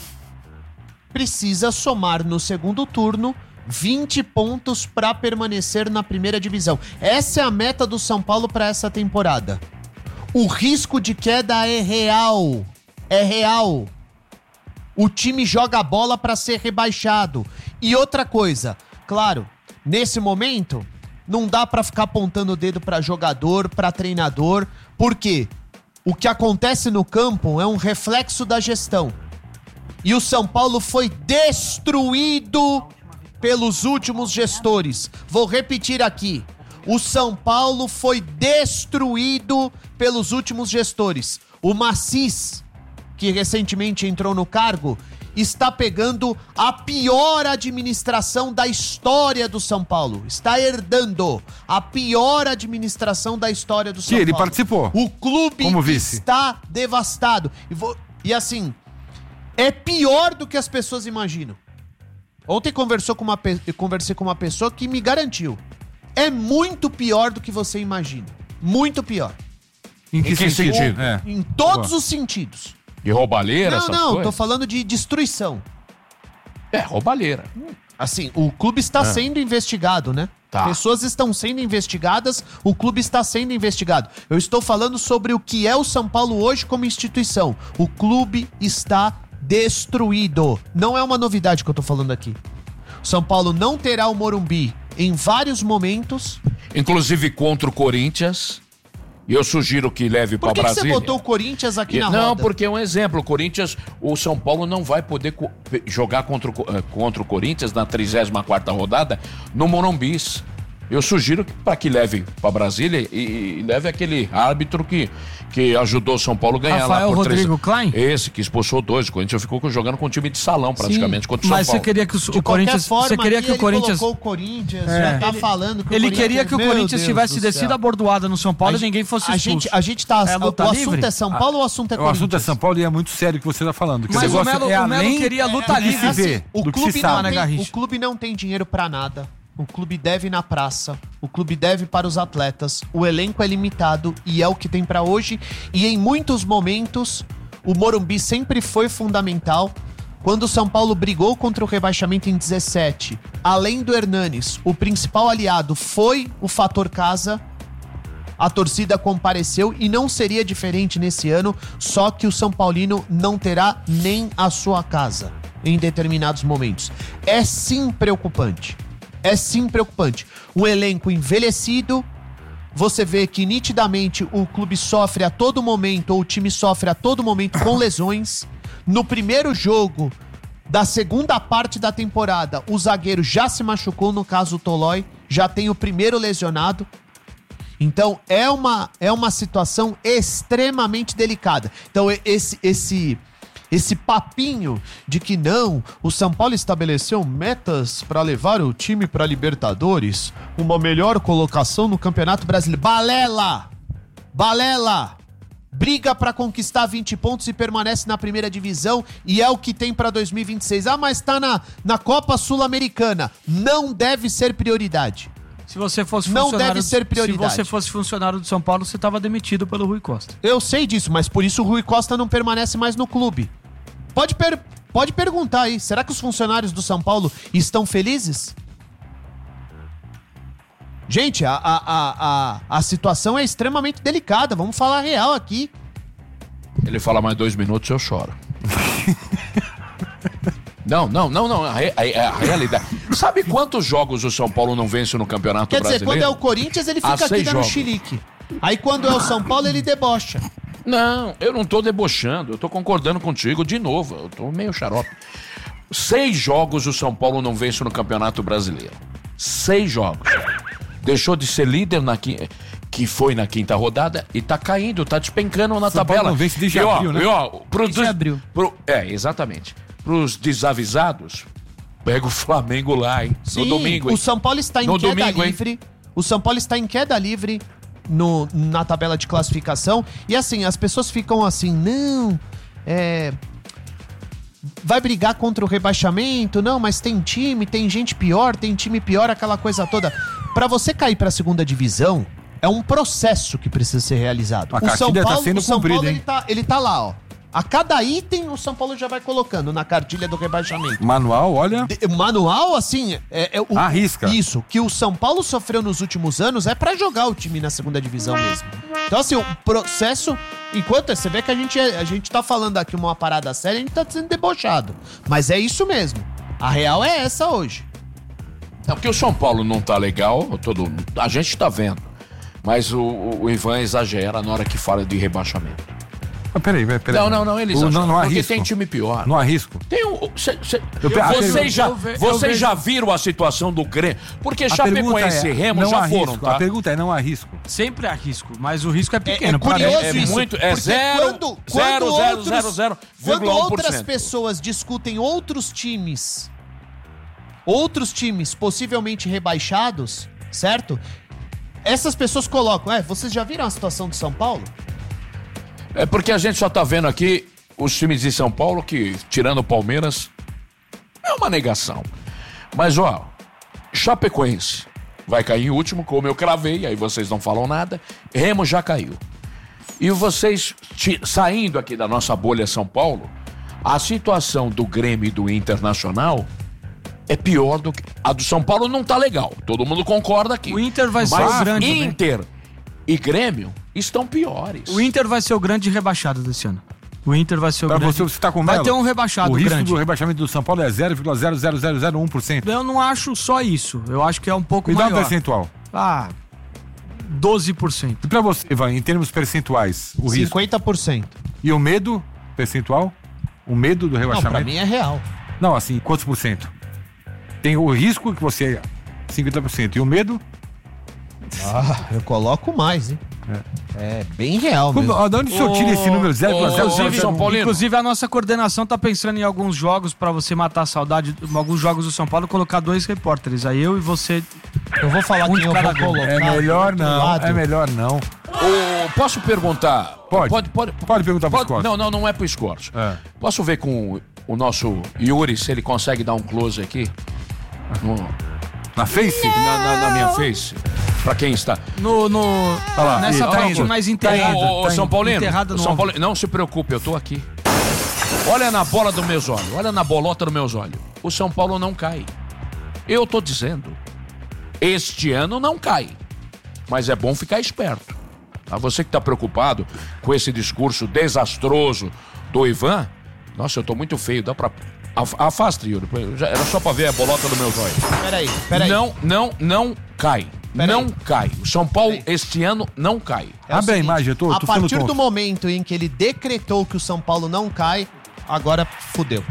S10: precisa somar no segundo turno vinte pontos pra permanecer na primeira divisão. Essa é a meta do São Paulo pra essa temporada. O risco de queda é real. É real. O time joga a bola pra ser rebaixado. E outra coisa, claro, nesse momento não dá pra ficar apontando o dedo pra jogador, pra treinador, porque o que acontece no campo é um reflexo da gestão. E o São Paulo foi destruído pelos últimos gestores. Vou repetir aqui. O São Paulo foi destruído pelos últimos gestores. O Macis, que recentemente entrou no cargo, está pegando a pior administração da história do São Paulo. Está herdando a pior administração da história do São
S3: Que ele
S10: Paulo.
S3: participou.
S10: O clube
S3: Como vice.
S10: está devastado. E, vou- e assim, é pior do que as pessoas imaginam. Ontem conversou com uma pe- eu conversei com uma pessoa que me garantiu. É muito pior do que você imagina. Muito pior.
S3: Em que,
S4: Em que
S3: sentido?
S4: sentido?
S3: É.
S10: Em todos
S3: Boa.
S10: os sentidos.
S4: De roubalheira,
S10: Não,
S4: essas
S10: não,
S4: coisas?
S10: tô falando de destruição.
S4: É, roubalheira.
S10: Assim, o clube está
S4: Ah.
S10: sendo investigado, né?
S4: Tá.
S10: Pessoas estão sendo investigadas, o clube está sendo investigado. Eu estou falando sobre o que é o São Paulo hoje como instituição. O clube está destruído. Não é uma novidade que eu tô falando aqui. São Paulo não terá o Morumbi em vários momentos.
S4: Inclusive contra o Corinthians. E eu sugiro que leve
S10: Por
S4: para
S10: que, que você
S4: Brasília.
S10: botou o Corinthians aqui
S4: E-
S10: na
S4: não,
S10: roda?
S4: porque é um exemplo. O Corinthians, o São Paulo não vai poder co- jogar contra o, Co- eh, contra o Corinthians na trigésima quarta rodada no Morumbis. Eu sugiro para que leve para Brasília e, e leve aquele árbitro que, que ajudou o São Paulo a ganhar
S9: Rafael
S4: lá por
S9: Rodrigo
S4: três.
S9: Klein?
S4: Esse que expulsou dois. O Corinthians ficou jogando com um time de salão praticamente
S9: Sim,
S4: contra o São
S9: mas
S4: Paulo.
S9: você queria que o,
S10: De
S9: o Corinthians,
S10: qualquer
S9: você
S10: forma,
S9: queria
S10: aqui
S9: que o
S10: ele
S9: Corinthians
S10: colocou o Corinthians,
S9: É.
S10: já tá
S9: Ele-
S10: falando que
S9: ele
S10: o Corinthians...
S9: queria que o
S10: Meu
S9: Corinthians
S10: Deus
S9: tivesse
S10: do
S9: descido
S10: céu.
S9: a bordoada no São Paulo
S10: A
S9: e ninguém fosse
S10: a
S9: expulso.
S10: gente, a gente tá...
S9: É a
S10: o
S9: luta
S10: assunto
S9: livre?
S10: é São Paulo ou o assunto é
S3: O
S10: Corinthians?
S3: assunto é São Paulo e é muito sério o que você está falando. Que
S9: Mas
S3: o
S9: o
S3: negócio
S9: Melo-
S3: é
S9: o Melo
S3: além
S9: queria luta
S3: do que
S9: livre.
S3: se vê,
S10: O
S3: do que se
S10: clube, não
S3: sabe.
S10: tem, o clube não tem dinheiro pra nada. O clube deve na praça. O clube deve para os atletas. O elenco é limitado e é o que tem pra hoje. E em muitos momentos, o Morumbi sempre foi fundamental. Quando o São Paulo brigou contra o rebaixamento em dezessete, além do Hernanes, o principal aliado foi o fator casa. A torcida compareceu e não seria diferente nesse ano, só que o São Paulino não terá nem a sua casa em determinados momentos. É sim preocupante. É sim preocupante. Um elenco envelhecido, você vê que nitidamente o clube sofre a todo momento, ou o time sofre a todo momento com lesões. No primeiro jogo da segunda parte da temporada, o zagueiro já se machucou, no caso o Tolói, já tem o primeiro lesionado. Então é uma, é uma situação extremamente delicada. Então esse, esse, esse papinho de que não, o São Paulo estabeleceu metas para levar o time para Libertadores, uma melhor colocação no Campeonato Brasileiro. Balela! Balela! Briga para conquistar vinte pontos e permanece na primeira divisão e é o que tem para dois mil e vinte e seis. Ah, mas tá na, na Copa Sul-Americana. Não deve ser prioridade.
S9: Se você fosse
S10: Não
S9: funcionário,
S10: deve ser prioridade.
S9: Se você fosse funcionário do São Paulo, você estava demitido pelo Rui Costa.
S10: Eu sei disso, mas por isso o Rui Costa não permanece mais no clube. Pode, per- pode perguntar aí, será que os funcionários do São Paulo estão felizes? Gente, a, a, a, a, a situação é extremamente delicada, vamos falar a real aqui.
S4: Ele fala mais dois minutos e eu choro. Não, não, não, não. A, re- a- a realidade. Sabe quantos jogos o São Paulo não vence no Campeonato
S10: Quer dizer,
S4: Brasileiro?
S10: quando é o Corinthians, ele
S4: Há
S10: fica aqui
S4: seis
S10: dando
S4: jogos.
S10: chilique. Aí quando é o São Paulo, ele debocha.
S4: Não, eu não tô debochando, eu tô concordando contigo de novo, eu tô meio xarope. Seis jogos o São Paulo não vence no Campeonato Brasileiro. Seis jogos. Deixou de ser líder na quinta, que foi na quinta rodada e tá caindo, tá despencando na
S3: São Paulo
S4: tabela.
S3: não vence desde
S4: E, ó,
S3: abril, né?
S4: e, ó, pro
S15: Desde
S4: dos-
S15: abril.
S4: pro- é, exatamente. Pros desavisados, pega o Flamengo lá, hein?
S10: Sim,
S4: no domingo, hein?
S10: o São Paulo está em
S4: No
S10: queda
S4: domingo, hein?
S10: livre. O São Paulo está em queda livre no, na tabela de classificação. E assim, as pessoas ficam assim, não, é... vai brigar contra o rebaixamento? Não, mas tem time, tem gente pior, tem time pior, aquela coisa toda. Pra você cair pra segunda divisão, é um processo que precisa ser realizado.
S3: A
S10: o São
S3: cartilha tá
S10: Paulo,
S3: sendo
S10: o São
S3: cumprida,
S10: Paulo
S3: hein?
S10: ele, tá, ele tá lá, ó. A cada item o São Paulo já vai colocando na cartilha do rebaixamento.
S3: Manual, olha.
S10: De- Manual, assim, é, é o,
S3: Arrisca.
S10: Isso, que o São Paulo sofreu nos últimos anos é pra jogar o time na segunda divisão mesmo. Então, assim, o processo, enquanto você vê que a gente, é- a gente tá falando aqui uma parada séria, a gente tá sendo debochado. Mas é isso mesmo. A real é essa hoje.
S4: É porque o São Paulo não tá legal, todo, a gente tá vendo. Mas o, o, o Ivan exagera na hora que fala de rebaixamento.
S3: Ah, peraí, peraí. peraí.
S4: Não, não, não, ele
S3: O-
S4: exagera.
S3: Não, não
S4: porque
S3: arrisco.
S4: tem time pior.
S3: Não arrisco.
S4: Tem um, cê, cê,
S3: Eu pe- a pergunta-
S4: vocês já,
S3: eu ve- eu
S4: vocês
S3: vejo-
S4: já viram a situação do Grêmio? Porque
S3: A pergunta
S4: Chapecoense
S3: é,
S4: e Remo
S3: não
S4: já
S3: arrisco.
S4: foram, tá?
S3: A pergunta é, não arrisco.
S9: Sempre há risco, mas o risco é pequeno.
S10: É
S9: Pra mim,
S10: curioso
S4: é
S10: isso.
S4: muito- é
S10: porque
S4: zero,
S10: quando,
S4: zero,
S10: quando
S4: zero,
S10: outros-
S4: zero, zero,
S10: Quando
S4: vírgula um por
S10: outras
S4: cento.
S10: pessoas discutem outros times, outros times possivelmente rebaixados, certo? Essas pessoas colocam, é, vocês já viram a situação de São Paulo?
S4: É porque a gente só tá vendo aqui os times de São Paulo que, tirando o Palmeiras, é uma negação. Mas, ó, Chapecoense vai cair em último, como eu cravei, aí vocês não falam nada. Remo já caiu. E vocês, ti- saindo aqui da nossa bolha São Paulo, a situação do Grêmio e do Internacional é pior do que... A do São Paulo não tá legal, todo mundo concorda aqui.
S9: O Inter vai ser
S4: Mas
S9: o grande, né?
S4: Inter e Grêmio estão piores.
S9: O Inter vai ser o grande rebaixado desse ano. O Inter vai ser o
S3: Pra
S9: grande...
S3: você, você tá com
S9: Vai
S3: Melo?
S9: ter um rebaixado
S3: O risco
S9: grande.
S3: do rebaixamento do São Paulo é zero vírgula zero zero zero zero um por cento.
S9: Eu não acho só isso. Eu acho que é um pouco
S3: Me dá
S9: maior.
S3: um percentual.
S9: Ah, doze por cento.
S3: E pra você, Ivan, em termos percentuais, o risco?
S10: cinquenta por cento.
S3: E o medo percentual? O medo do
S10: Não,
S3: rebaixamento?
S10: pra mim é real.
S3: Não, assim, quantos por cento? Tem o risco que você é cinquenta por cento. E o medo?
S10: Ah, eu coloco mais, hein? É bem real mesmo.
S3: De onde o senhor tira esse número zero vírgula zero zero
S9: Inclusive,
S3: São Paulino?
S9: inclusive, a nossa coordenação tá pensando em alguns jogos pra você matar a saudade, em alguns jogos do São Paulo, colocar dois repórteres. Aí eu e você.
S10: Eu vou falar
S9: um
S10: quem
S9: de
S10: eu
S9: cada
S10: vou
S9: vez.
S10: colocar.
S3: É melhor
S10: do
S3: não,
S10: lado.
S3: é melhor não.
S4: Ô, posso perguntar?
S3: Pode.
S4: Pode, pode,
S3: Pode perguntar pro
S4: pode-
S3: Scorch.
S4: Não, não, não é pro Scorch.
S3: É.
S4: Posso ver com o, o nosso Yuri se ele consegue dar um close aqui? No-
S3: Na face?
S4: na, na- na minha face. Pra quem está.
S9: No, no,
S3: Olha lá,
S9: nessa
S3: tá
S9: parte
S3: indo.
S9: mais
S4: Ô,
S9: enterrada.
S4: ô, ô,
S9: tá
S4: São
S9: indo.
S4: Paulino,
S9: Enterrada no
S4: São
S9: ombro.
S4: Paulino, não se preocupe, eu tô aqui. Olha na bola dos meus olhos, olha na bolota dos meus olhos. O São Paulo não cai. Eu tô dizendo, este ano não cai. Mas é bom ficar esperto. Tá? Você que tá preocupado com esse discurso desastroso do Ivan, nossa, eu tô muito feio, dá pra... Af- Afasta, Yuri, já- era só pra ver a bolota dos meus olhos.
S10: Peraí, peraí.
S4: Não, não, não cai.
S10: Peraí.
S4: Não cai. O São Paulo este ano não cai.
S10: É o
S3: Abre a
S10: seguinte,
S3: imagem, eu tô,
S10: a
S3: tô ficando
S10: partir
S3: tonto.
S10: do momento em que ele decretou que o São Paulo não cai, agora fudeu.